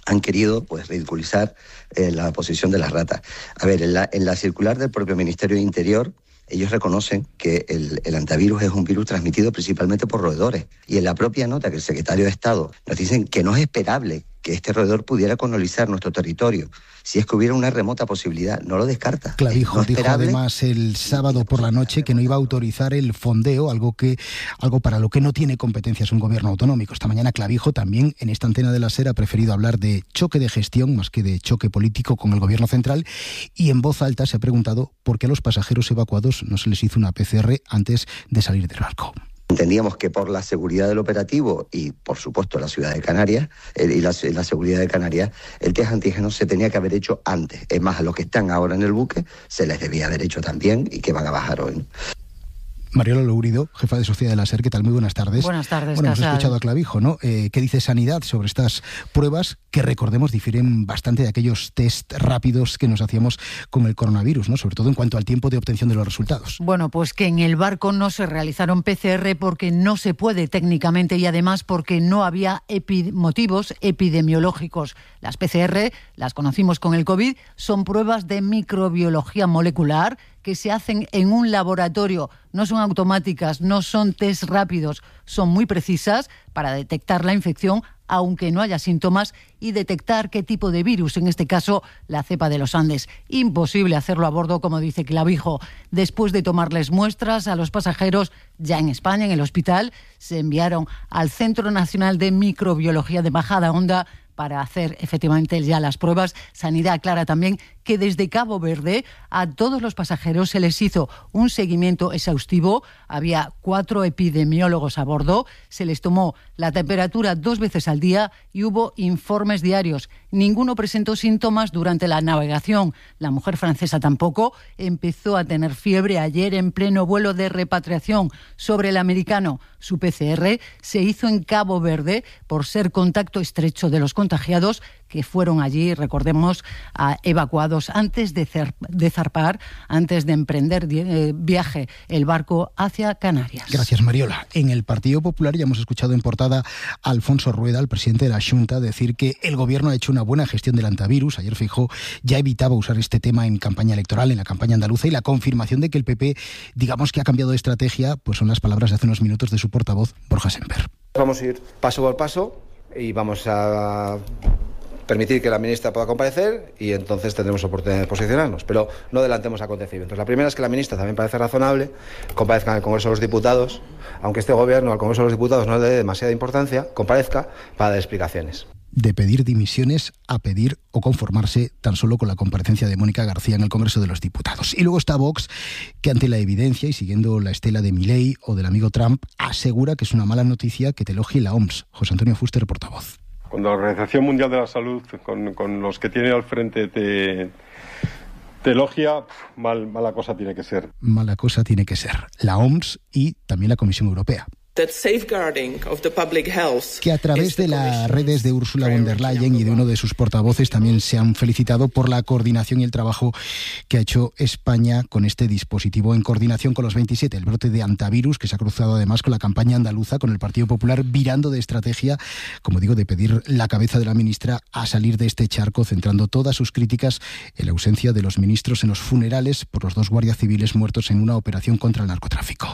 han querido pues ridiculizar eh, la posición de las ratas. A ver, en la, en la circular del propio Ministerio de Interior, ellos reconocen que el, el antivirus es un virus transmitido principalmente por roedores. Y en la propia nota que el secretario de Estado nos dicen que no es esperable que este roedor pudiera colonizar nuestro territorio. Si es que hubiera una remota posibilidad, no lo descarta. Clavijo no dijo además el sábado por la noche que no iba a autorizar el fondeo, algo que algo para lo que no tiene competencias un gobierno autonómico. Esta mañana Clavijo también en esta antena de la SER ha preferido hablar de choque de gestión más que de choque político con el gobierno central, y en voz alta se ha preguntado por qué a los pasajeros evacuados no se les hizo una P C R antes de salir del barco. Entendíamos que por la seguridad del operativo y, por supuesto, la ciudad de Canarias eh, y la, la seguridad de Canarias, el test antígeno se tenía que haber hecho antes. Es más, a los que están ahora en el buque se les debía haber hecho también y que van a bajar hoy, ¿no? Mariola Lourido, jefa de Sociedad de la SER, ¿qué tal? Muy buenas tardes. Buenas tardes, Bueno, hemos Casal. escuchado a Clavijo, ¿no? Eh, ¿Qué dice Sanidad sobre estas pruebas que, recordemos, difieren bastante de aquellos test rápidos que nos hacíamos con el coronavirus, ¿no? Sobre todo en cuanto al tiempo de obtención de los resultados. Bueno, pues que en el barco no se realizaron P C R porque no se puede técnicamente y además porque no había epi- motivos epidemiológicos. Las P C R, las conocimos con el COVID, son pruebas de microbiología molecular que se hacen en un laboratorio. No son automáticas, no son test rápidos, son muy precisas para detectar la infección aunque no haya síntomas y detectar qué tipo de virus, en este caso la cepa de los Andes. Imposible hacerlo a bordo, como dice Clavijo. Después de tomarles muestras a los pasajeros, ya en España, en el hospital, se enviaron al Centro Nacional de Microbiología de Majadahonda para hacer efectivamente ya las pruebas. Sanidad aclara también que desde Cabo Verde a todos los pasajeros se les hizo un seguimiento exhaustivo. Había cuatro epidemiólogos a bordo, se les tomó la temperatura dos veces al día y hubo informes diarios. Ninguno presentó síntomas durante la navegación. La mujer francesa tampoco. Empezó a tener fiebre ayer en pleno vuelo de repatriación. Sobre el americano, su P C R se hizo en Cabo Verde por ser contacto estrecho de los contagiados que fueron allí, recordemos, a, evacuados antes de, cer- de zarpar, antes de emprender eh, viaje el barco hacia Canarias. Gracias, Mariola. En el Partido Popular ya hemos escuchado en portada a Alfonso Rueda, el presidente de la Xunta, decir que el gobierno ha hecho una buena gestión del antivirus. Ayer Feijóo ya evitaba usar este tema en campaña electoral, en la campaña andaluza, y la confirmación de que el P P, digamos que ha cambiado de estrategia, pues son las palabras de hace unos minutos de su portavoz, Borja Semper. Vamos a ir paso por paso y vamos a permitir que la ministra pueda comparecer y entonces tendremos oportunidad de posicionarnos, pero no adelantemos acontecimientos. La primera es que la ministra también parece razonable, comparezca en el Congreso de los Diputados, aunque este gobierno al Congreso de los Diputados no le dé demasiada importancia, comparezca para dar explicaciones. De pedir dimisiones a pedir o conformarse tan solo con la comparecencia de Mónica García en el Congreso de los Diputados. Y luego está Vox, que ante la evidencia y siguiendo la estela de Milei o del amigo Trump, asegura que es una mala noticia que te elogie la O M S. José Antonio Fuster, portavoz. Cuando la Organización Mundial de la Salud, con, con los que tiene al frente, te, te elogia, mal, mala cosa tiene que ser. Mala cosa tiene que ser. La O M S y también la Comisión Europea, que a través de las redes de Ursula von der Leyen y de uno de sus portavoces también se han felicitado por la coordinación y el trabajo que ha hecho España con este dispositivo, en coordinación con los veintisiete, el brote de antivirus que se ha cruzado además con la campaña andaluza, con el Partido Popular virando de estrategia, como digo, de pedir la cabeza de la ministra a salir de este charco, centrando todas sus críticas en la ausencia de los ministros en los funerales por los dos guardias civiles muertos en una operación contra el narcotráfico.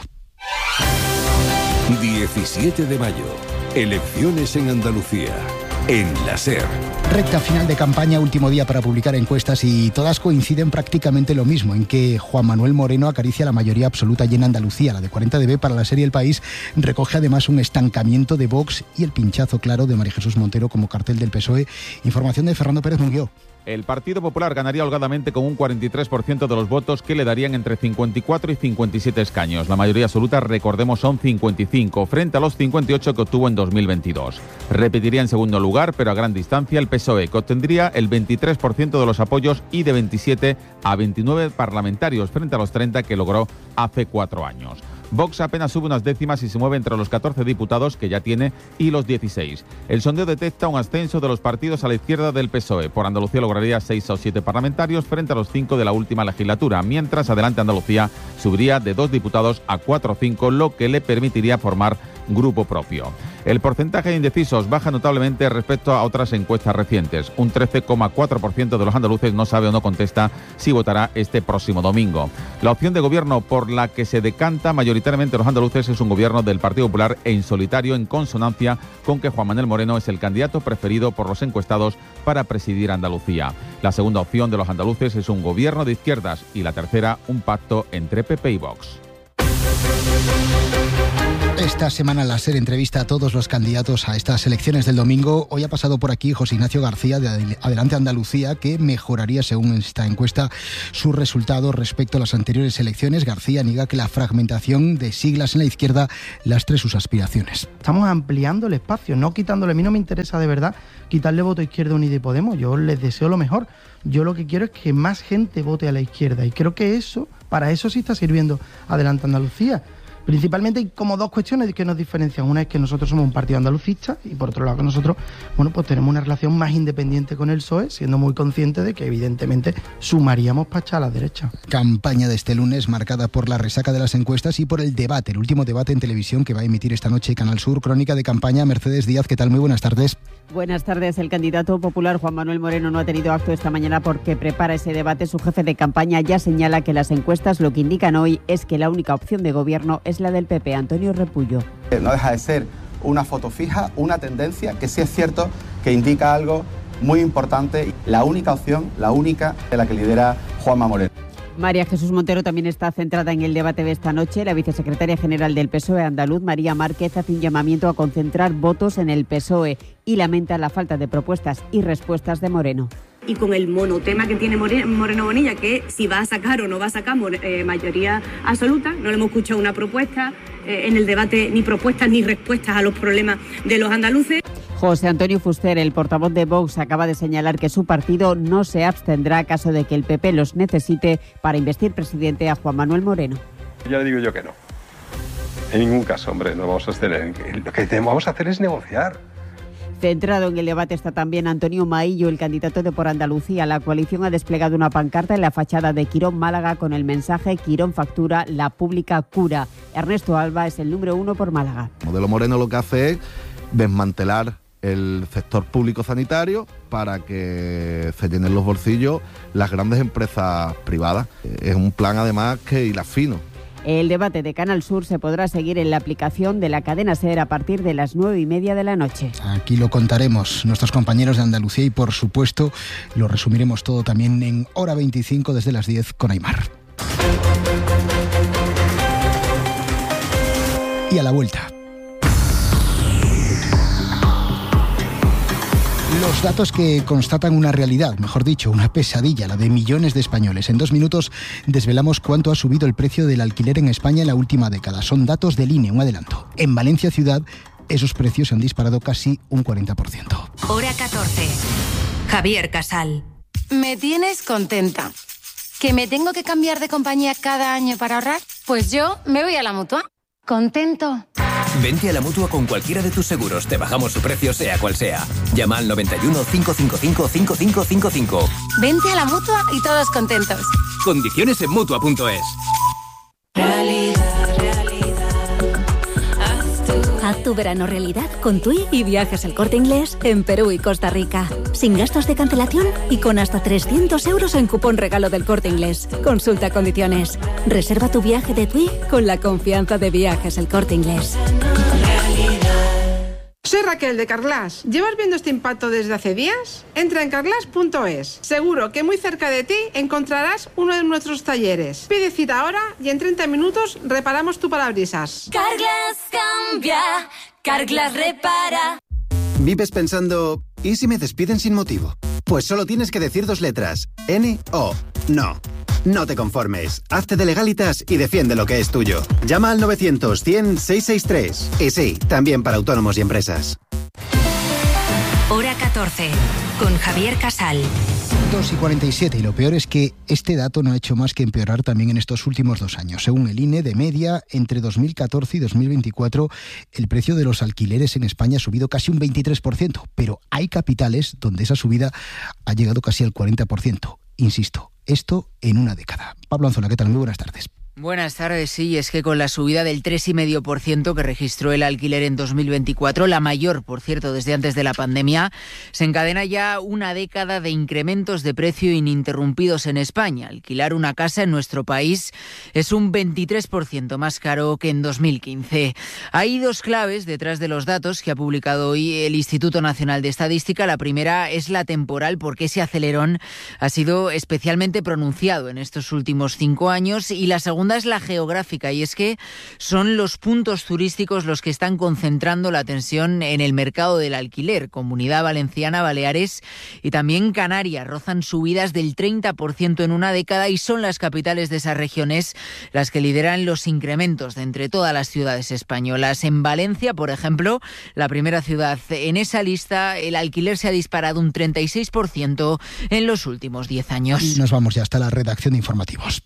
diecisiete de mayo. Elecciones en Andalucía. En la SER. Recta final de campaña, último día para publicar encuestas y todas coinciden prácticamente lo mismo, en que Juan Manuel Moreno acaricia la mayoría absoluta y en Andalucía. La de cuarenta de B para la serie El País recoge además un estancamiento de Vox y el pinchazo claro de María Jesús Montero como cartel del P S O E. Información de Fernando Pérez Munguió. El Partido Popular ganaría holgadamente con un cuarenta y tres por ciento de los votos, que le darían entre cincuenta y cuatro y cincuenta y siete escaños. La mayoría absoluta, recordemos, son cincuenta y cinco, frente a los cincuenta y ocho que obtuvo en dos mil veintidós. Repetiría en segundo lugar, pero a gran distancia, el P S O E, que obtendría el veintitrés por ciento de los apoyos y de veintisiete a veintinueve parlamentarios, frente a los treinta que logró hace cuatro años. Vox apenas sube unas décimas y se mueve entre los catorce diputados que ya tiene y los dieciséis. El sondeo detecta un ascenso de los partidos a la izquierda del P S O E. Por Andalucía lograría seis o siete parlamentarios frente a los cinco de la última legislatura, mientras Adelante Andalucía subiría de dos diputados a cuatro o cinco, lo que le permitiría formar grupo propio. El porcentaje de indecisos baja notablemente respecto a otras encuestas recientes. Un trece coma cuatro por ciento de los andaluces no sabe o no contesta si votará este próximo domingo. La opción de gobierno por la que se decanta mayoritariamente los andaluces es un gobierno del Partido Popular en solitario, en consonancia con que Juan Manuel Moreno es el candidato preferido por los encuestados para presidir Andalucía. La segunda opción de los andaluces es un gobierno de izquierdas y la tercera un pacto entre P P y Vox. Esta semana la SER entrevista a todos los candidatos a estas elecciones del domingo. Hoy ha pasado por aquí José Ignacio García de Adelante Andalucía, que mejoraría, según esta encuesta, sus resultados respecto a las anteriores elecciones. García niega que la fragmentación de siglas en la izquierda lastre sus aspiraciones. Estamos ampliando el espacio, no quitándole. A mí no me interesa de verdad quitarle voto a Izquierda Unida y Podemos. Yo les deseo lo mejor. Yo lo que quiero es que más gente vote a la izquierda y creo que eso, para eso sí está sirviendo Adelante Andalucía. Principalmente hay como dos cuestiones que nos diferencian. Una es que nosotros somos un partido andalucista y por otro lado que nosotros, bueno, pues tenemos una relación más independiente con el P S O E, siendo muy conscientes de que evidentemente sumaríamos para echar a la derecha. Campaña de este lunes marcada por la resaca de las encuestas y por el debate, el último debate en televisión que va a emitir esta noche Canal Sur. Crónica de campaña, Mercedes Díaz, ¿qué tal? Muy buenas tardes. Buenas tardes. El candidato popular Juan Manuel Moreno no ha tenido acto esta mañana porque prepara ese debate. Su jefe de campaña ya señala que las encuestas lo que indican hoy es que la única opción de gobierno es la del P P. Antonio Repullo. No deja de ser una foto fija, una tendencia que sí es cierto que indica algo muy importante. La única opción, la única de la que lidera Juanma Moreno. María Jesús Montero también está centrada en el debate de esta noche. La vicesecretaria general del P S O E andaluz, María Márquez, hace un llamamiento a concentrar votos en el P S O E y lamenta la falta de propuestas y respuestas de Moreno. Y con el monotema que tiene Moreno Bonilla, que si va a sacar o no va a sacar eh, mayoría absoluta, no le hemos escuchado una propuesta eh, en el debate, ni propuestas ni respuestas a los problemas de los andaluces. José Antonio Fuster, el portavoz de Vox, acaba de señalar que su partido no se abstendrá a caso de que el P P los necesite para investir presidente a Juan Manuel Moreno. Ya le digo yo que no. En ningún caso, hombre, no vamos a abstener. Lo que vamos a hacer es negociar. Centrado en el debate está también Antonio Maillo, el candidato de Por Andalucía. La coalición ha desplegado una pancarta en la fachada de Quirón Málaga con el mensaje Quirón factura, la pública cura. Ernesto Alba es el número uno por Málaga. El modelo Moreno lo que hace es desmantelar el sector público sanitario para que se llenen los bolsillos las grandes empresas privadas. Es un plan además que hila fino. El debate de Canal Sur se podrá seguir en la aplicación de la cadena SER a partir de las nueve y media de la noche. Aquí lo contaremos nuestros compañeros de Andalucía y por supuesto lo resumiremos todo también en Hora veinticinco desde las diez con Aymar. Y a la vuelta. Los datos que constatan una realidad, mejor dicho, una pesadilla, la de millones de españoles. En dos minutos desvelamos cuánto ha subido el precio del alquiler en España en la última década. Son datos del I N E, un adelanto. En Valencia Ciudad, esos precios se han disparado casi un cuarenta por ciento. Hora catorce. Javier Casal. Me tienes contenta. ¿Que me tengo que cambiar de compañía cada año para ahorrar? Pues yo me voy a la Mutua. ¿Contento? Vente a la Mutua con cualquiera de tus seguros. Te bajamos su precio, sea cual sea. Llama al noventa y uno, cinco cinco cinco, cinco cinco cinco cinco. Vente a la Mutua y todos contentos. Condiciones en Mutua punto es. Realidad, realidad. Haz tu... Haz tu verano realidad con TUI y Viajes El Corte Inglés en Perú y Costa Rica. Sin gastos de cancelación y con hasta trescientos euros en cupón regalo del Corte Inglés. Consulta condiciones. Reserva tu viaje de TUI con la confianza de Viajes El Corte Inglés. Soy Raquel de Carglass. ¿Llevas viendo este impacto desde hace días? Entra en carglass punto es. Seguro que muy cerca de ti encontrarás uno de nuestros talleres. Pide cita ahora y en treinta minutos reparamos tu parabrisas. Carglass cambia, Carglass repara. ¿Vives pensando, ¿y si me despiden sin motivo? Pues solo tienes que decir dos letras. N O. No. No te conformes. Hazte de Legalitas y defiende lo que es tuyo. Llama al novecientos, cien, seiscientos sesenta y tres. Y sí, también para autónomos y empresas. Hora catorce, con Javier Casal. dos y cuarenta y siete, y lo peor es que este dato no ha hecho más que empeorar también en estos últimos dos años. Según el I N E, de media, entre dos mil catorce y dos mil veinticuatro, el precio de los alquileres en España ha subido casi un veintitrés por ciento, pero hay capitales donde esa subida ha llegado casi al cuarenta por ciento. Insisto, esto en una década. Pablo Anzola, ¿qué tal? Muy buenas tardes. Buenas tardes. Sí, es que con la subida del tres coma cinco por ciento que registró el alquiler en dos mil veinticuatro, la mayor, por cierto, desde antes de la pandemia, se encadena ya una década de incrementos de precio ininterrumpidos en España. Alquilar una casa en nuestro país es un veintitrés por ciento más caro que en dos mil quince. Hay dos claves detrás de los datos que ha publicado hoy el Instituto Nacional de Estadística. La primera es la temporal, porque ese acelerón ha sido especialmente pronunciado en estos últimos cinco años, y la segunda es la geográfica, y es que son los puntos turísticos los que están concentrando la atención en el mercado del alquiler. Comunidad Valenciana, Baleares y también Canarias rozan subidas del treinta por ciento en una década, y son las capitales de esas regiones las que lideran los incrementos de entre todas las ciudades españolas. En Valencia, por ejemplo, la primera ciudad en esa lista, el alquiler se ha disparado un treinta y seis por ciento en los últimos diez años. Y nos vamos ya hasta la redacción de informativos.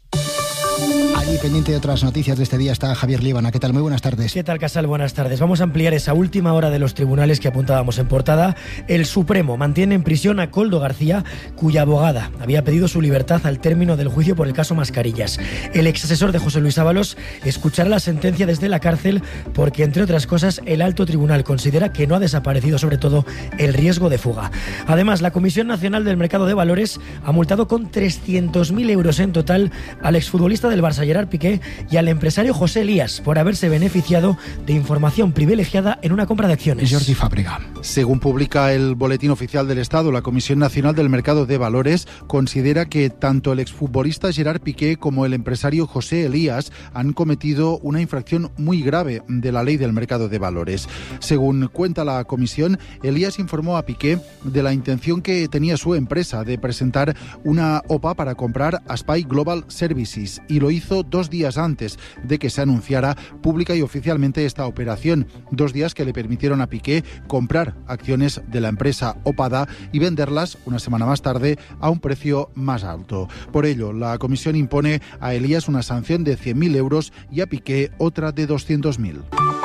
Allí pendiente de otras noticias de este día está Javier Líbana. ¿Qué tal? Muy buenas tardes. ¿Qué tal, Casal? Buenas tardes. Vamos a ampliar esa última hora de los tribunales que apuntábamos en portada. El Supremo mantiene en prisión a Koldo García, cuya abogada había pedido su libertad al término del juicio por el caso Mascarillas. El exasesor de José Luis Ábalos escuchará la sentencia desde la cárcel porque, entre otras cosas, el alto tribunal considera que no ha desaparecido, sobre todo, el riesgo de fuga. Además, la Comisión Nacional del Mercado de Valores ha multado con trescientos mil euros en total al exfutbolista del Barça, Gerard Piqué, y al empresario José Elías por haberse beneficiado de información privilegiada en una compra de acciones. Jordi Fábrega. Según publica el Boletín Oficial del Estado, la Comisión Nacional del Mercado de Valores considera que tanto el exfutbolista Gerard Piqué como el empresario José Elías han cometido una infracción muy grave de la ley del mercado de valores. Según cuenta la comisión, Elías informó a Piqué de la intención que tenía su empresa de presentar una O P A para comprar Aspy Global Services, y lo hizo dos días antes de que se anunciara pública y oficialmente esta operación. Dos días que le permitieron a Piqué comprar acciones de la empresa Opada y venderlas una semana más tarde a un precio más alto. Por ello, la comisión impone a Elías una sanción de cien mil euros y a Piqué otra de doscientos mil.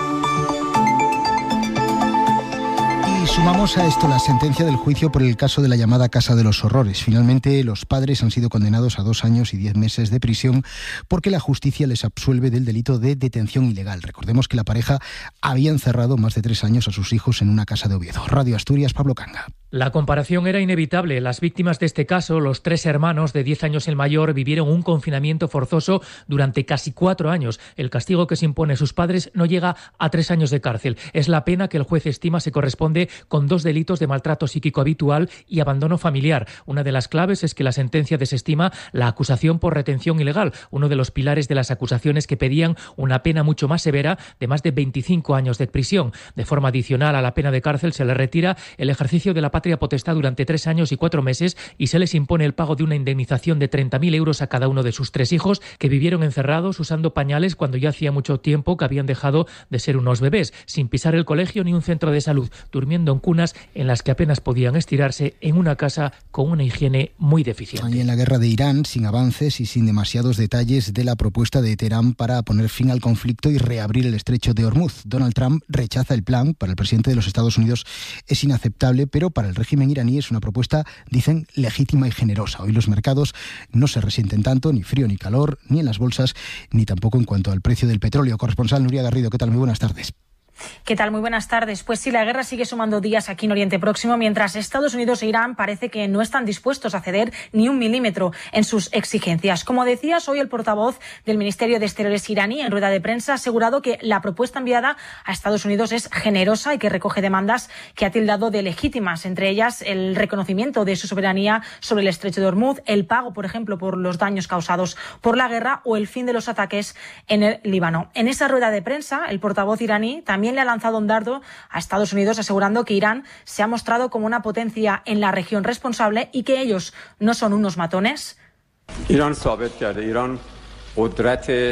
Y sumamos a esto la sentencia del juicio por el caso de la llamada Casa de los Horrores. Finalmente, los padres han sido condenados a dos años y diez meses de prisión porque la justicia les absuelve del delito de detención ilegal. Recordemos que la pareja había encerrado más de tres años a sus hijos en una casa de Oviedo. Radio Asturias, Pablo Canga. La comparación era inevitable. Las víctimas de este caso, los tres hermanos de diez años el mayor, vivieron un confinamiento forzoso durante casi cuatro años. El castigo que se impone a sus padres no llega a tres años de cárcel. Es la pena que el juez estima se corresponde con dos delitos de maltrato psíquico habitual y abandono familiar. Una de las claves es que la sentencia desestima la acusación por retención ilegal, uno de los pilares de las acusaciones que pedían una pena mucho más severa de más de veinticinco años de prisión. De forma adicional a la pena de cárcel se le retira el ejercicio de la patria potestad durante tres años y cuatro meses y se les impone el pago de una indemnización de treinta mil euros a cada uno de sus tres hijos que vivieron encerrados usando pañales cuando ya hacía mucho tiempo que habían dejado de ser unos bebés, sin pisar el colegio ni un centro de salud, durmiendo en cunas en las que apenas podían estirarse en una casa con una higiene muy deficiente. Ahí en la guerra de Irán, sin avances y sin demasiados detalles de la propuesta de Teherán para poner fin al conflicto y reabrir el estrecho de Hormuz. Donald Trump rechaza el plan. Para el presidente de los Estados Unidos es inaceptable, pero para el régimen iraní es una propuesta, dicen, legítima y generosa. Hoy los mercados no se resienten tanto, ni frío ni calor, ni en las bolsas, ni tampoco en cuanto al precio del petróleo. Corresponsal Nuria Garrido, ¿qué tal? Muy buenas tardes. ¿Qué tal? Muy buenas tardes. Pues sí, la guerra sigue sumando días aquí en Oriente Próximo, mientras Estados Unidos e Irán parece que no están dispuestos a ceder ni un milímetro en sus exigencias. Como decías, hoy el portavoz del Ministerio de Exteriores iraní, en rueda de prensa, ha asegurado que la propuesta enviada a Estados Unidos es generosa y que recoge demandas que ha tildado de legítimas, entre ellas el reconocimiento de su soberanía sobre el estrecho de Hormuz, el pago, por ejemplo, por los daños causados por la guerra o el fin de los ataques en el Líbano. En esa rueda de prensa, el portavoz iraní también le ha lanzado un dardo a Estados Unidos, asegurando que Irán se ha mostrado como una potencia en la región responsable y que ellos no son unos matones. Irán ثابت کرده ایران قدرت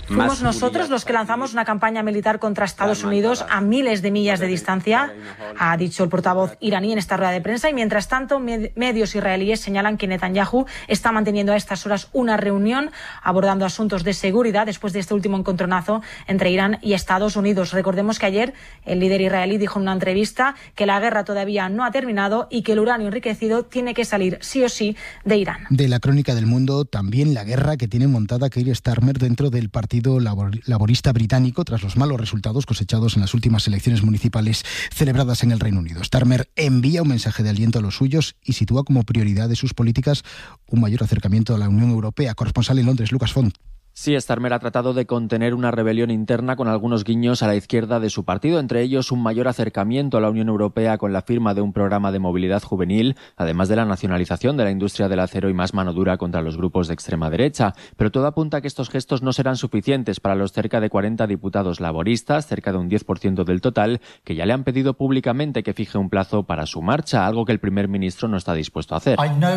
Fuimos nosotros los que lanzamos una campaña militar contra Estados Unidos a miles de millas de distancia, ha dicho el portavoz iraní en esta rueda de prensa, y mientras tanto med- medios israelíes señalan que Netanyahu está manteniendo a estas horas una reunión abordando asuntos de seguridad después de este último encontronazo entre Irán y Estados Unidos. Recordemos que ayer el líder israelí dijo en una entrevista que la guerra todavía no ha terminado y que el uranio enriquecido tiene que salir sí o sí de Irán. De la crónica del mundo, también la guerra que tiene montada Keir Starmer dentro del Partido Labor- Laborista británico tras los malos resultados cosechados en las últimas elecciones municipales celebradas en el Reino Unido. Starmer envía un mensaje de aliento a los suyos y sitúa como prioridad de sus políticas un mayor acercamiento a la Unión Europea. Corresponsal en Londres, Lucas Font. Sí, Starmer ha tratado de contener una rebelión interna con algunos guiños a la izquierda de su partido, entre ellos un mayor acercamiento a la Unión Europea con la firma de un programa de movilidad juvenil, además de la nacionalización de la industria del acero y más mano dura contra los grupos de extrema derecha. Pero todo apunta a que estos gestos no serán suficientes para los cerca de cuarenta diputados laboristas, cerca de un diez por ciento del total, que ya le han pedido públicamente que fije un plazo para su marcha, algo que el primer ministro no está dispuesto a hacer.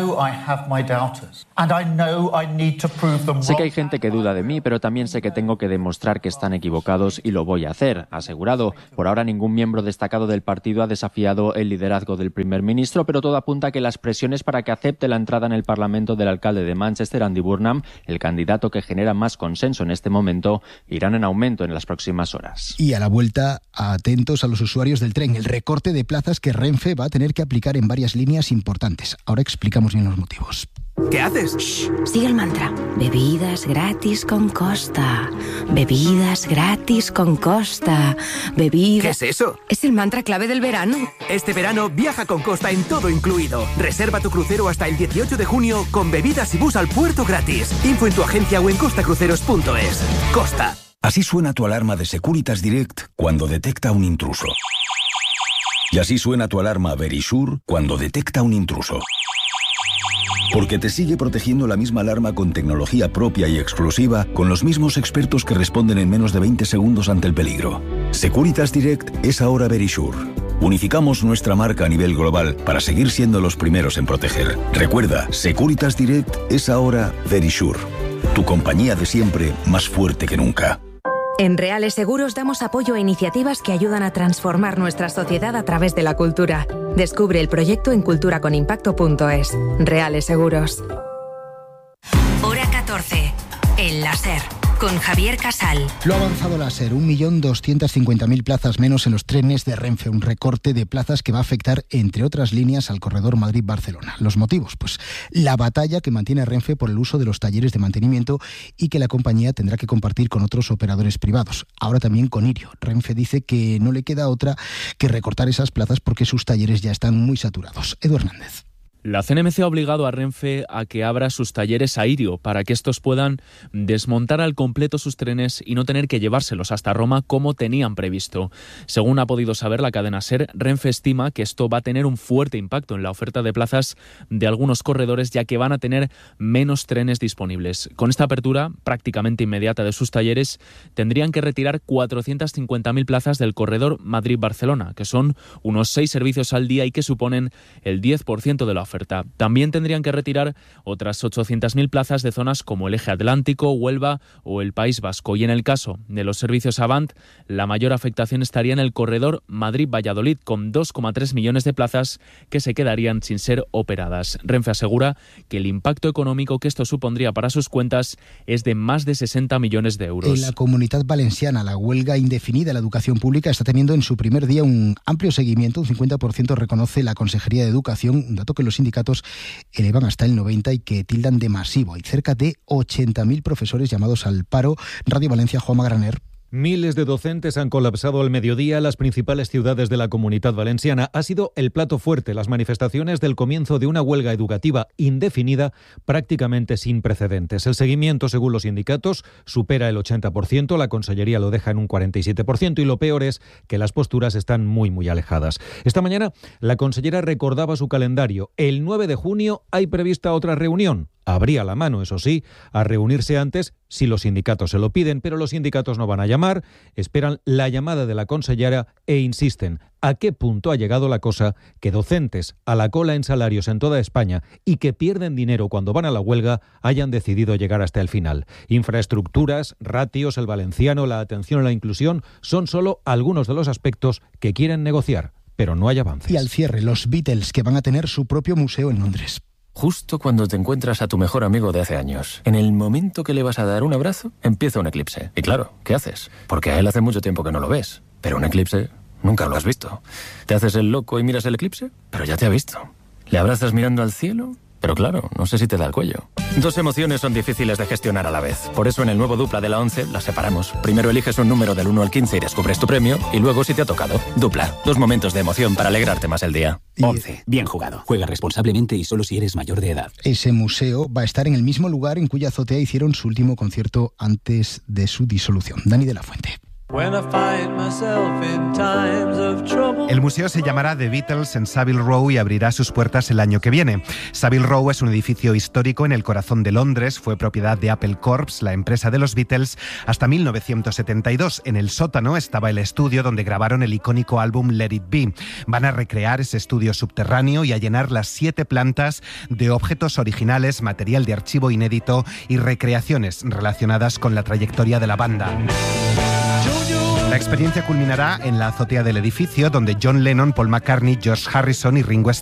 Sé que hay gente que duda de mí, pero también sé que tengo que demostrar que están equivocados y lo voy a hacer, ha asegurado. Por ahora ningún miembro destacado del partido ha desafiado el liderazgo del primer ministro, pero todo apunta a que las presiones para que acepte la entrada en el Parlamento del alcalde de Manchester, Andy Burnham, el candidato que genera más consenso en este momento, irán en aumento en las próximas horas. Y a la vuelta, atentos a los usuarios del tren, el recorte de plazas que Renfe va a tener que aplicar en varias líneas importantes. Ahora explicamos bien los motivos. ¿Qué haces? Shh, sigue el mantra. Bebidas gratis con Costa. Bebidas gratis con Costa. Bebidas... ¿Qué es eso? Es el mantra clave del verano. Este verano viaja con Costa en todo incluido. Reserva tu crucero hasta el dieciocho de junio con bebidas y bus al puerto gratis. Info en tu agencia o en costacruceros punto es. Costa. Así suena tu alarma de Securitas Direct cuando detecta un intruso. Y así suena tu alarma Verisure cuando detecta un intruso. Porque te sigue protegiendo la misma alarma con tecnología propia y exclusiva, con los mismos expertos que responden en menos de veinte segundos ante el peligro. Securitas Direct es ahora Verisure. Unificamos nuestra marca a nivel global para seguir siendo los primeros en proteger. Recuerda, Securitas Direct es ahora Verisure. Tu compañía de siempre, más fuerte que nunca. En Reales Seguros damos apoyo a iniciativas que ayudan a transformar nuestra sociedad a través de la cultura. Descubre el proyecto en cultura con impacto punto es. Reales Seguros. Hora catorce. El láser. Con Javier Casal. Lo ha avanzado la SER, un millón doscientas cincuenta mil plazas menos en los trenes de Renfe, un recorte de plazas que va a afectar, entre otras líneas, al corredor Madrid-Barcelona. ¿Los motivos? Pues la batalla que mantiene Renfe por el uso de los talleres de mantenimiento y que la compañía tendrá que compartir con otros operadores privados, ahora también con Irio. Renfe dice que no le queda otra que recortar esas plazas porque sus talleres ya están muy saturados. Edu Hernández. La C N M C ha obligado a Renfe a que abra sus talleres a Irio para que estos puedan desmontar al completo sus trenes y no tener que llevárselos hasta Roma como tenían previsto. Según ha podido saber la cadena SER, Renfe estima que esto va a tener un fuerte impacto en la oferta de plazas de algunos corredores, ya que van a tener menos trenes disponibles. Con esta apertura prácticamente inmediata de sus talleres, tendrían que retirar cuatrocientas cincuenta mil plazas del corredor Madrid-Barcelona, que son unos seis servicios al día y que suponen el diez por ciento de la oferta. También tendrían que retirar otras ochocientas mil plazas de zonas como el Eje Atlántico, Huelva o el País Vasco. Y en el caso de los servicios Avant, la mayor afectación estaría en el corredor Madrid-Valladolid, con dos coma tres millones de plazas que se quedarían sin ser operadas. Renfe asegura que el impacto económico que esto supondría para sus cuentas es de más de sesenta millones de euros. En la Comunidad Valenciana, la huelga indefinida de la educación pública está teniendo en su primer día un amplio seguimiento. Un cincuenta por ciento reconoce la Consejería de Educación, un dato que los sindicatos elevan hasta el noventa por ciento y que tildan de masivo. Hay cerca de ochenta mil profesores llamados al paro. Radio Valencia, Juanma Graner. Miles de docentes han colapsado al mediodía las principales ciudades de la Comunidad Valenciana. Ha sido el plato fuerte, las manifestaciones del comienzo de una huelga educativa indefinida prácticamente sin precedentes. El seguimiento, según los sindicatos, supera el ochenta por ciento, la Consellería lo deja en un cuarenta y siete por ciento y lo peor es que las posturas están muy, muy alejadas. Esta mañana la consellera recordaba su calendario. El nueve de junio hay prevista otra reunión. Habría la mano, eso sí, a reunirse antes si los sindicatos se lo piden, pero los sindicatos no van a llamar, esperan la llamada de la consellera e insisten. ¿A qué punto ha llegado la cosa que docentes a la cola en salarios en toda España y que pierden dinero cuando van a la huelga hayan decidido llegar hasta el final? Infraestructuras, ratios, el valenciano, la atención a la inclusión son solo algunos de los aspectos que quieren negociar, pero no hay avances. Y al cierre, los Beatles, que van a tener su propio museo en Londres. Justo cuando te encuentras a tu mejor amigo de hace años, en el momento que le vas a dar un abrazo, empieza un eclipse. Y claro, ¿qué haces? Porque a él hace mucho tiempo que no lo ves. Pero un eclipse nunca lo has visto. ¿Te haces el loco y miras el eclipse? Pero ya te ha visto. ¿Le abrazas mirando al cielo? Pero claro, no sé si te da el cuello. Dos emociones son difíciles de gestionar a la vez. Por eso en el nuevo Dupla de la once las separamos. Primero eliges un número del uno al quince y descubres tu premio. Y luego si te ha tocado. Dupla. Dos momentos de emoción para alegrarte más el día. once. Bien jugado. Juega responsablemente y solo si eres mayor de edad. Ese museo va a estar en el mismo lugar en cuya azotea hicieron su último concierto antes de su disolución. Dani de la Fuente. El museo se llamará The Beatles en Savile Row y abrirá sus puertas el año que viene. Savile Row es un edificio histórico en el corazón de Londres, fue propiedad de Apple Corps, la empresa de los Beatles, hasta mil novecientos setenta y dos. En el sótano estaba el estudio donde grabaron el icónico álbum Let It Be. Van a recrear ese estudio subterráneo y a llenar las siete plantas de objetos originales, material de archivo inédito y recreaciones relacionadas con la trayectoria de la banda. La experiencia culminará en la azotea del edificio, donde John Lennon, Paul McCartney, George Harrison y Ringo Starr